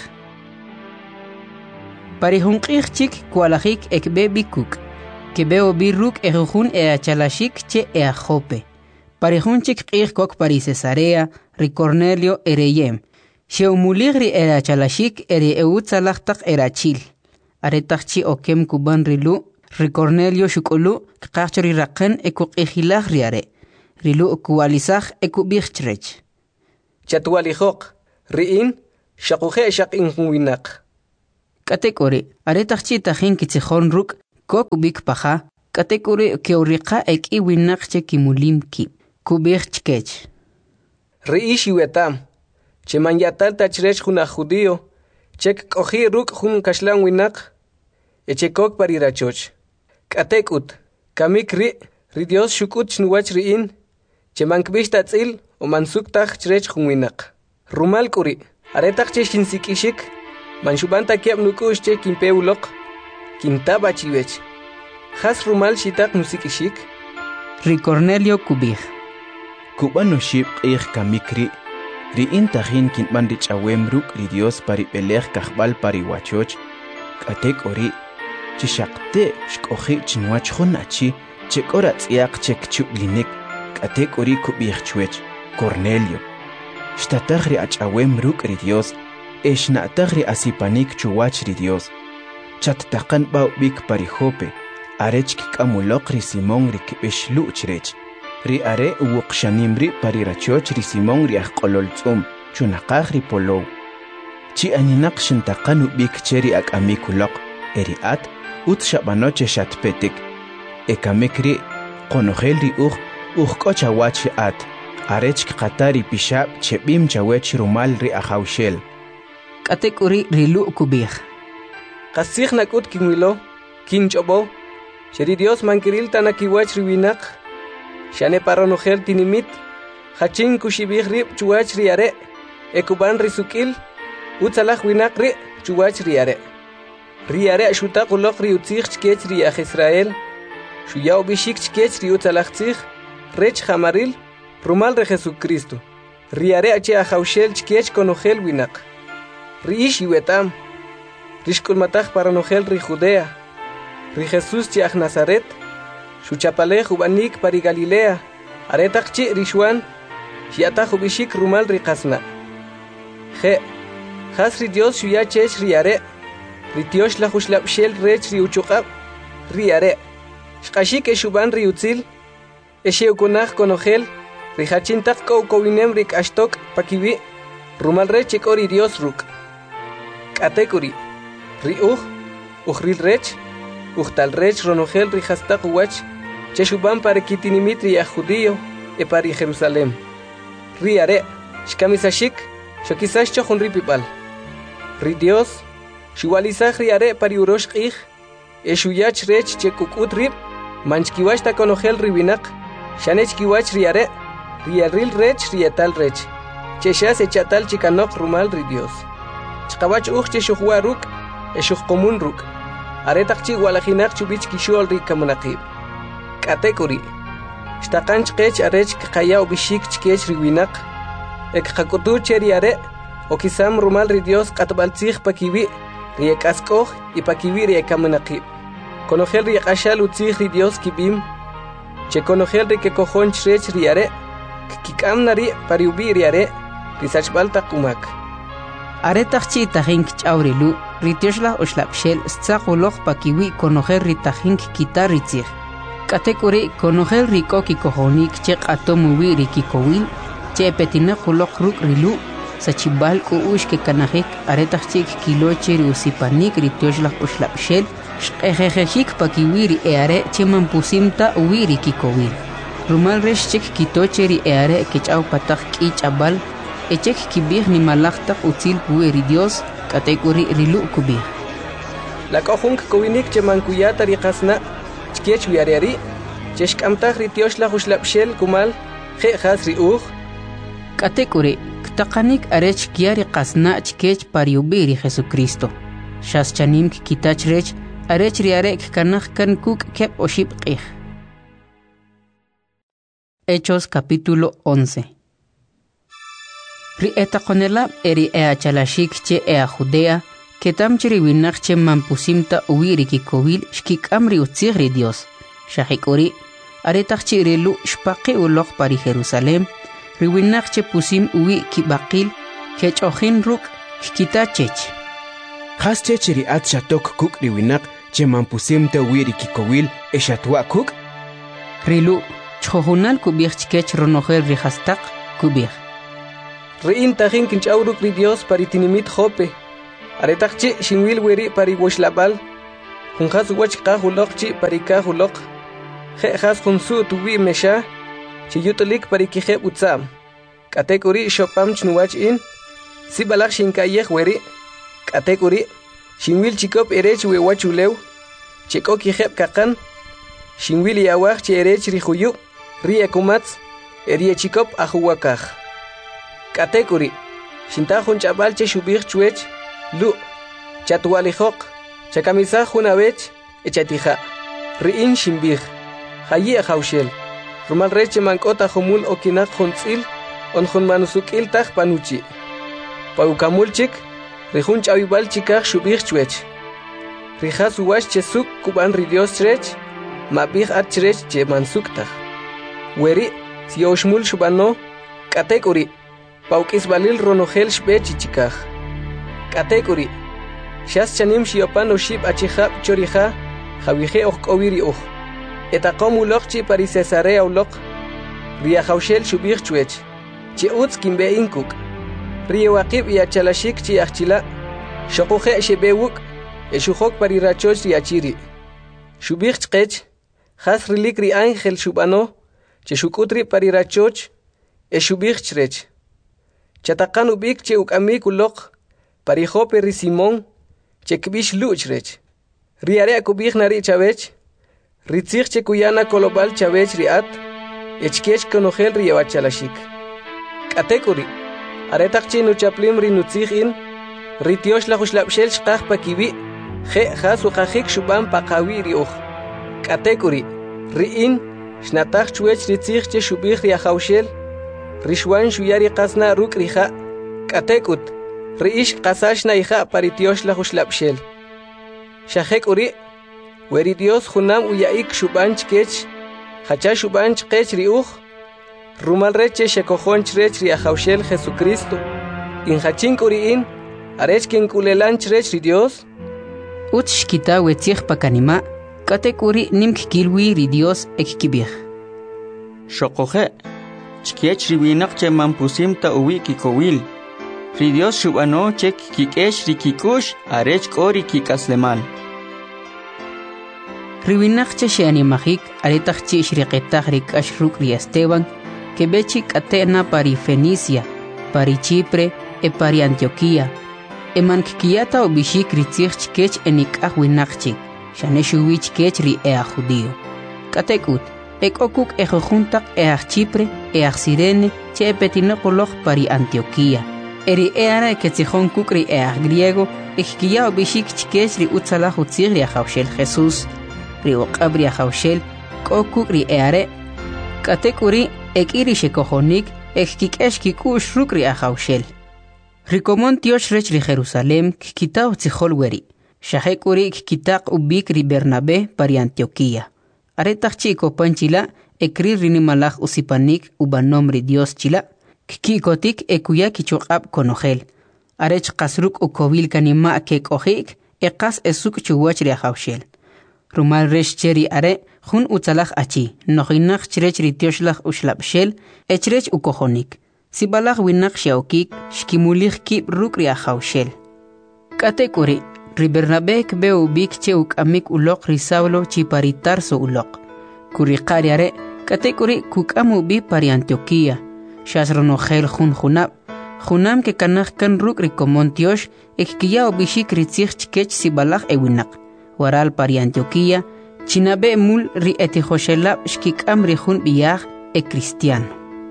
Pari junqig chik kualajik ekbe bikuk, kebeo birruk ejujun e achalashik che e a Jope. Pari junchik qig kok pari Cesarea, ri Cornelio ereyem, Sheumuligri era chalashik eri eutzalachtak era chil. Aretachchi okem kuban rilu, ri Cornelio shukulu, kachori raken ekuk ejilag riare. Rilu kualizag ekuk bichtrech. Chatualijok, riin, shakuhe shakin huinak. Katekore, aretachchi tajin kitzijon ruk, kok ubik paja, katekore ke uriqa ek iwinaqche kimulim ki, kubich chkech. Riishi wetam, che manyatal tachrech juna judío, chek koji ruk jun kashlan winaq, eche kok parirachoch. Katekut, kamik ri, ri Dios shukut chnuwach riin, che mankbish tatzil o mansuk taj chrech jun winaq. Rumal kuri, aretach che shinsikishik, manshubanta kiab nukush che kimpeulok, kintaba chiwech. Has rumal shitak nusikishik. Ri Cornelio kubich. Kubano shib qih kamikri, ri intahin kintban rich awemruk ri Dios pari pelej kahbal pari wachoch, katek ori, chishakte shkoji chinwach honachi, chekora tsiak chek chublinik, katek ori kubich chwech, Cornelio. Shtatagri ach awemruk ri Dios, eshnatagri asipanik chuwach ri Dios. Chattakan bau bik pari hope, arech kikamulok ri Simon ri kibish luchrech. Ri are uwqshanimri pari rachoch ri Simon ri aqololtzum chunaqaq ri polow. Chi aninaq shintaqan ubik cheri ak amikulok eri at ut shabanoche shatpetik. Ekamikri qonojel ri uj uj kochawach at arech qatari pishab chebim chawech rumal ri ahawshel. Katekuri rilu kubih. Qasig nakut kinwilo kinchobo cheri Dios mankiril tanakiwach ri winaq. Shane paronogel tinimit, hachin kushibih rib chuach riare, ekuban risukil, utzalach winak ri chuach riare. Riare shutak ulok ri utzich chkech riach Israel, shuyao bishik chkech ri utzalach tzich, rech hamaril, rumal re Jesucristo. Riare ache ahaushel chkech konogel winak. Riish iwetam, rishkul matach paronogel ri Judea, ri Jesus chiach Nazaret, Shuchapale jubanik pari Galilea, aretakchi rishuan, shiata jubishik rumal rikasna. Je, has ri Dios shuya chech riare, ritiosh la hushlap shel rech ri uchukab, riare. Shkashik eshuban ri utzil, eshe ukunach konogel, rihachintak ko kowinem rik ashtok pakiwi, rumal rech ekori Dios ruk. Katekuri, ri uj, ujril rech, Uchtal rech ronogel rihastak uwach, cheshuban para kitinimitri a judío e pari Jerusalem. Riare, shkamisashik, shokisash chochon ripipal. Ri Dios, shuwalizach riare pari urosh qih, e shuyach rech chekukut rip, manchkiwash ta konogel ribinak, shanech kiwach riare, riaril rech rietal rech, cheshas echatal chikanok rumal ri Dios. Chkawach uch cheshuhua ruk, e shuhkomun ruk. Aretakchi walajinak chubich kishol ri kamunaqib. Katekuri. Shtakanch qech arech kaya ubishik chkech riwinak. Ek hakutu cheri are. Okisam rumal ri Dios katbaltzich pakiwi. Ri ekaskoj y pakiwi ri kamunaqib. Konogel ri qashal utzich ri Dios kibim. Che konogel ri ke kojon chrech ri are. Kikam nari pariubi ri are. Ri sachbal takumak. Aretakchi tajink chawrilu. Ritioshla oshlapshel stzakolog pakiwi konojer ritajink kitaritzig. Katekuri konojer riko kikohonik chek atomuwi rikikowil, che petina kulok ruk rilu, sachibal ku ushke kanajik aretachik kiloche riusipanik ritioshla oshlapshel, shkejejejik pakiwi ri eare che mampusimta uwi rikikowil. Rumal resh chek kitoche ri eare kechaw patak kichabal, echek kibih ni malaktak utzil puwe ri Dios, Katekuri rilu kubih. La kohunk kowinik che mankuyata riqasna, chkech wiariari, cheshkamtag ritiosh la hushlapshel kumal, je has ri uj. Katekuri, ktakanik arech kiari qasna chkech pariubiri Jesucristo. Shas chanim kitach rech, arech riarek kanach kan kuk kep oship qih. Hechos capítulo once. Ri etakonela eri ea chalashik che ea Judea, que tamchiri winach che mampusimta uwiri kikowil shkik amri utzigri Dios. Shahikori, aretachchi rilu shpaqi ulok pari Jerusalem, ri winach che pusim uwi kibaqil, kech ojin ruk shkitachech. Has chechiri at shatok kuk ri winach che mampusimta uwiri kikowil eshatwa kuk? Rilu, chojunal kubich chkech ronogel rihastak kubich. Rein tajin kinchauruk ri Dios paritinimit jope. Aretaqchi shinwil weri pari washlabal. Junjas wach kahulokchi pari kahulok. Je has junsu tuwi mesha. Chiyutulik pari kije utsam. Katekuri shopam chnuwach in. Si balak shinkayeh weri. Katekuri shinwil chikop erech we wachulew. Cheko kijeb kakan. Shinwil yawach chi erech rihuyu. Rie kumats. Erie chikop ahuwakaj. Katekuri shintajun chabal che shubir chuech. Lu, chatualijok, chakamisa junavech, echatija, riin shimbir, hayi haushel, rumal reche mankota humul okinak hunzil, on hun manusukil taj panuchi. Paukamulchik, rihun chawibal chikaj shubir chuech. Rijas uwash chesuk kuban ridios chrech, mabih at chrech che mansuktaj. Weri, si oshmul shubano, katekuri, paukis balil ronogel shbech chikaj. Katekuri Shas chanim shiopan oshib achihab choriha Javije ok oviri ok Etaqom ulok chi pari Cesarea ulok Ria haushel shubir chuech Chi utz kimbe inkuk Ria waqib ya chalashik chi achila Shokuhe shebewuk Eshuhok pari rachoch ria chiri Shubir chkech Has rilik ri angel shubano Che shukutri pari rachoch Eshubir chrech Chatakan ubik che ukamik ulok Parijope ri Simón, chekbish luchrech. Riare akubich nari chavech, ritzich chekuyana kolobal chavech riat, echkech konogel riawachalashik. Katekuri, aretakchi nu chaplim ri nutzich in, ritiosh la hushlapshel shkach pakibi, je hasu hajik shubam pakawi rioch. Katekuri, riin, shnatach chuech ritzich che shubich riahaushel, rishwan shuyari kasna ruk riha. Katekut, Riish qasashna hija paritiosh la hushlapshel. Shahek uri, weri Dios junam uyaik shubanch kech, hacha shubanch kech riuch, rumal reche shekohonch rech riahaushel Jesucristo, in hachink uri in, arech kinkulelanch rech ri Dios. Uch shkita wetzich pakanima, katek uri nimk kilwi ri Dios ekkibich. Shokohe, chkiech riwinak che mampusim ta uwi kikowil. Ri Dios shubano chek kikesh rikikush arech kori kikaslemal. Riwinak che sheanimajik aretach chi shriqetach rikash ruk ri Esteban que bechi katena pari Fenicia, pari Chipre e pari Antioquía. E mankikiyata o bishik ritzich chkech enikah winakchik, shaneshuwich kech ri ea judío. Katekut, ek okuk ejojuntak each Chipre, each Sirene, che epetinopoloch pari Antioquía. Eri eara ketzihon kukri each griego, ekkiya o bishik chkech ri utzala hutzir ri ajaushel Jesús, ri oqab ri ajaushel, kokuk ri eare. Katekuri, ek iri shekojonik, ekkikesh kikush ruk ri ajaushel. Rikomon tiosh rech ri Jerusalem, kikita o tzihol weri. Shahekuri kikitak ubik ri Bernabé pari Antioquía. Aretach chiko panchila, ekri rinimalach usipanik ubanom ri Dios chila. Kikotik ekuya kichokab konogel. Arech kasruk ukovil kanima kekojik, ekas esuk chuwach ri ajaushel. Rumal resh cheri are, jun utzalach achi, nohinach chrech ri tioshlach ushlapshel, echrech ukojonik. Sibalach winak shaokik, shkimulich kip ruk ri ajaushel. Katekuri, ri Bernabé kbe ubik che ukamik ulok ri Saulo chi pari Tarso ulok. Kurikari are, katekuri kukam ubi pari Antioquía. Shasronogel jun junab, junam ke kanach kan ruk rikomon tiosh, ekkiya o bishik ritzich chkech sibalach ewinak. Waral pari Antioquía, chinabe mul ri etihoshelab shkikam ri jun biyach e cristiano.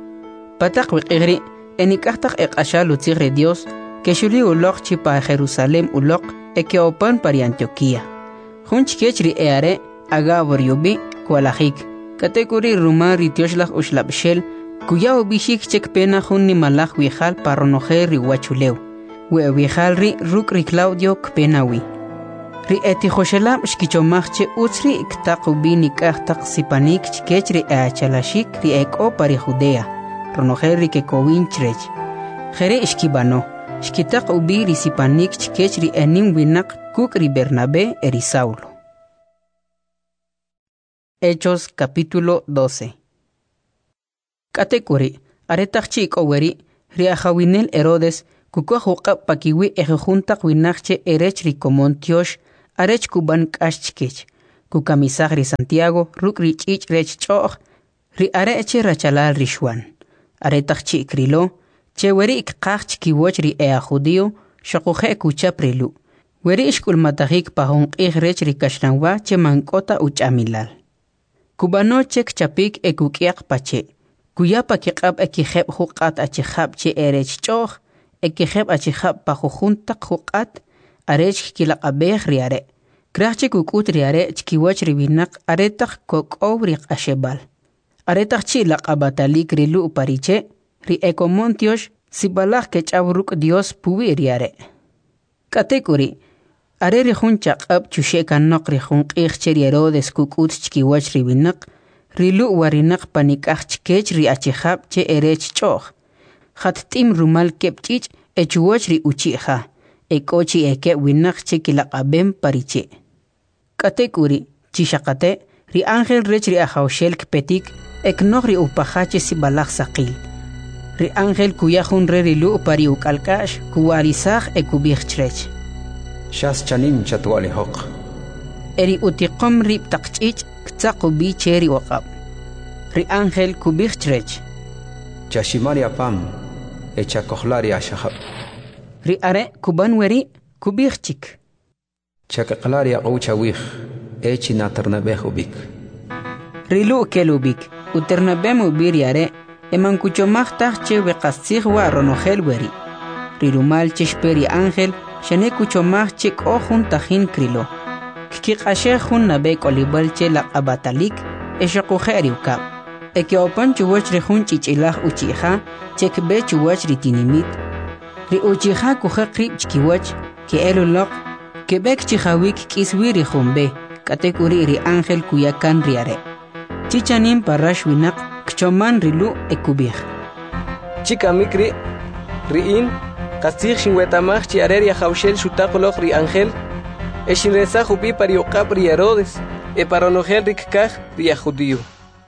Patak wikigri, enikachtak ekashal utzig re Dios, que shuli ulok chipa Jerusalem ulok, e ke opan pari Antioquía. Jun chkech ri eare, agabor yubi, kualajik. Katekuri rumar ri tioshlach ushlabshel, kuya o bishik chek pena jun ni malach wijal paronoje ri wachuleu. We wijal ri ruk ri Claudio kpenawi. Ri eti joshelab shkichomachche utzri iktaqubi nikahtak sipanik chkech ri eachalashik ri eko pari Judea. Ronoje ri kekowin chrech. Jere ishkibano. Shkitaqubi ri sipanik chkech ri enim winak kuk ri Bernabé eri Saulo. Hechos capítulo doce. Katekuri, aretach chiko weri, riajawinel Herodes, Kuko huqab pakiwi ejujuntaq winaqche erech ricomontiosh arech kuban kashchkech. Kukamisaj ri Santiago ruk ri ch'ich rech ch'oj ri areche rachalal rishwan. Aretaq chi krilo cheweri ikqaj chkiwoch ri ea judío shaquje kuchap rilu. Weri ishkulmatajik pahonqij rech ri kashranwa che mankota uchamilal. Kubano chek chapik ekukiaq pache. Kuyapa kiqab ekijeb huqat achijab che erech ch'oj ekijeb achijab pajujuntaq huqat arech kilaqabej riare. Krachche kukut riare chkiwach riwinak aretaq kokow ri qashebal. Aretaq chi laqabatalik rilu pariche ri ecomontiosh sibalaj kech'aw Dios puwi riare. Katekuri are ri jun chaq'ab chushekanoq ri jun q'ij che ri Herodes kukut chkiwach riwinak rilu warinaq panikaj chkech ri achijab che erech ch'oj. Jattim rumal kepch'ich echuwach ri uchija. Ekochi eke winaq che kilaqabem pariche. Katekuri chishaqate ri ángel rech ri ajawshel kpetik eknog ri upajache sibalaj saqil. Ri ángel kuyajun re rilu pari ukalkash kuwarisaj ekubij chrech. Shas chanim chatwali hoq. Eri utiqom rib taqch'ich ktsaqubi che ri waqab. Ri ángel kubij chrech. Chashimari apam echa kohlari ashahab. Ri are kuban weri kubij chik. Chakaqlari aqawcha wih echi naternabej ubik. Rilu kelubik uternabem ubir yare eman kuchomajtaj che weqastzij wa ronojel weri. Rirumal cheshperi ángel shane kuchomaj che k'ojun tajin krilo. Kkiqashej jun nabe kolibal che laqabatalik eshaquje riukab. Ekeopan chuwach ri jun chich'ilaj uchija chekbe chuwach ri tinimit. Ri uchija kuje qrib chkiwach ke eluloq kebek chijawik kiswi ri jumbe katekuri ri ángel kuyakan riare. Chichanin parash winaq kchoman rilu ekubij. Chikamikri riin qastig shinwetamaj chi arer ya hawshel shutaqoloq ri ángel eshinresa jubi pariuqab ri Herodes e paronojel rikkaj ri judío.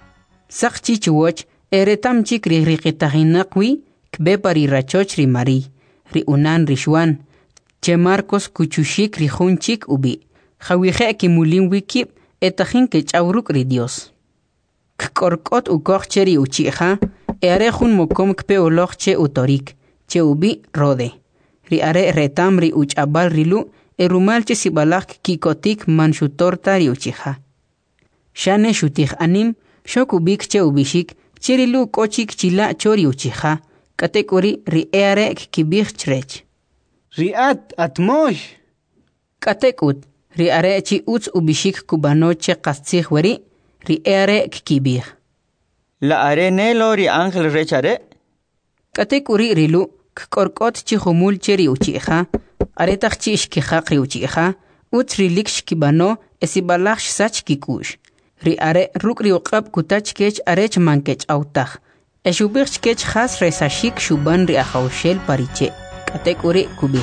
Saq chichuwach eretam chik ri riqitahinaqwi kbe pari rachoch ri Mari ri unan rishwan che Marcos kuchushik ri junchik ubi khawije kimulin wikib etajin ke chawruk ri Dios. Kkorkot ukoch che ri uchija e are jun mokom kpe oloch che utorik che ubi rode. Ri are retam ri uchabal rilu e rumal che sibalak kikotik manshutorta ri uchija. Shane shutij anim shok ubik che ubishik che rilu kochik chila chori uchija katekuri ri eare kibij chrech. Riat atmosh. Katekut ri are chi uts ubishik kubanoche qastzij weri ri eare kibij. La are nelo ri ángel rechare. Katekuri rilu kkorkot chi humul che ri uchija aretaq chi ishkijaq ri uchija uts rilik shkibano esibalaj sach kikush. Ri are ruk ri uqab kutach kech arech mankech autaj. Eshubij kech khas resashik shuban ri ajawshel pariche. Katekuri kubij.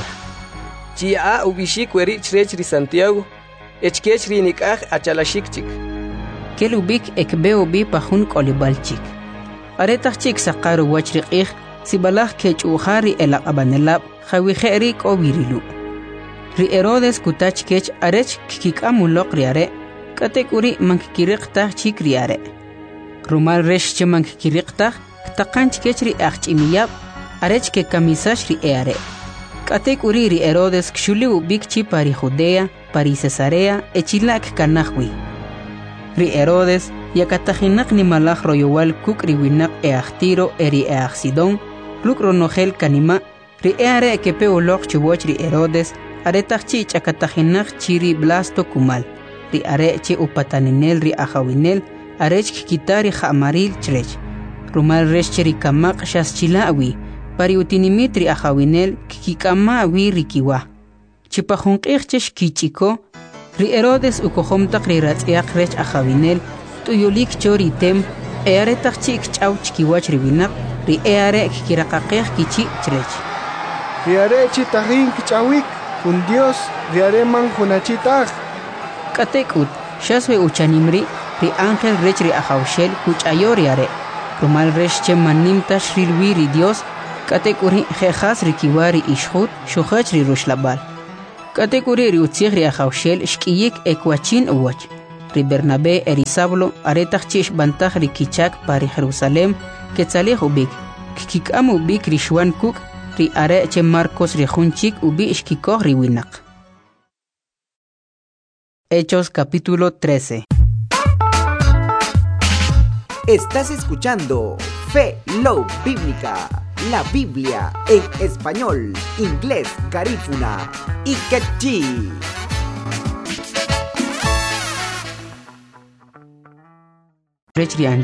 Chia ubishik weri chrech ri Santiago echkech ri nikaj achalashik chik. Kelubik ekbe ubi pajun kolibalchik. Aretaq chik saqaru wach ri q'ij sibalaj kech ujari elaqabanelab khawije ri k'obirilu. Ri Herodes kutach kech arech kik'amuloq ri are katekuri mankikiriqtaj chik ri are. Rumal resh che mankikiriqtaj ktaqanch kech ri ajch'imiyab arech ke kamisash ri eare. Katekuri ri Herodes kshuli ubik chi pari Judea, pari Cesarea, echilak kanajwi. Ri Herodes yakatajinak ni malaj royowal kuk ri winak eachtiro eri eachsidon, luk ronojel kanima, ri eare kepe uloq chuwoch ri Herodes, aretaq chi chakatajinak chi ri Blasto kumal, ri are chi upataninel ri ajawinel, arech kikitari ja'maril chrech. Rumal resh che ri kamaq shaschila'wi, pari utinimit ri ajawinel kikikama awi rikiwa. Chipajunq'ij che xkich'iko, ri Herodes ukojomtaq ri ratz'yaq rech ajawinel t'uyolik cho ri tem e aretaq chi ikch'aw chkiwach ri winaq ri e are kikiraqaqej kichi chrech. Ri are chi tajin kich'awik jun Dios ri are man junachitaj. Katekut shaswe uchanimri ri ángel rech ri ajawshel kuch'ayo ri are. Rumal resh che manimta shrilwi ri Dios Katekuri jejas rikiwari ishhut shuhach ri rushlabal. Katekuri ri utzig ri ajaushel shkiyik ekwachin uwach. Ri Bernabé eri Sablo aretach chish bantach ri kichak pari Jerusalem ketzalej ubik. Kikam ubik ri shwan kuk ri are che Marcos ri junchik ubi ishkikoh ri winak. Hechos capítulo trece. Estás escuchando Fe Low Bíblica, la Biblia en español, inglés, garífuna y quechí. Rechrian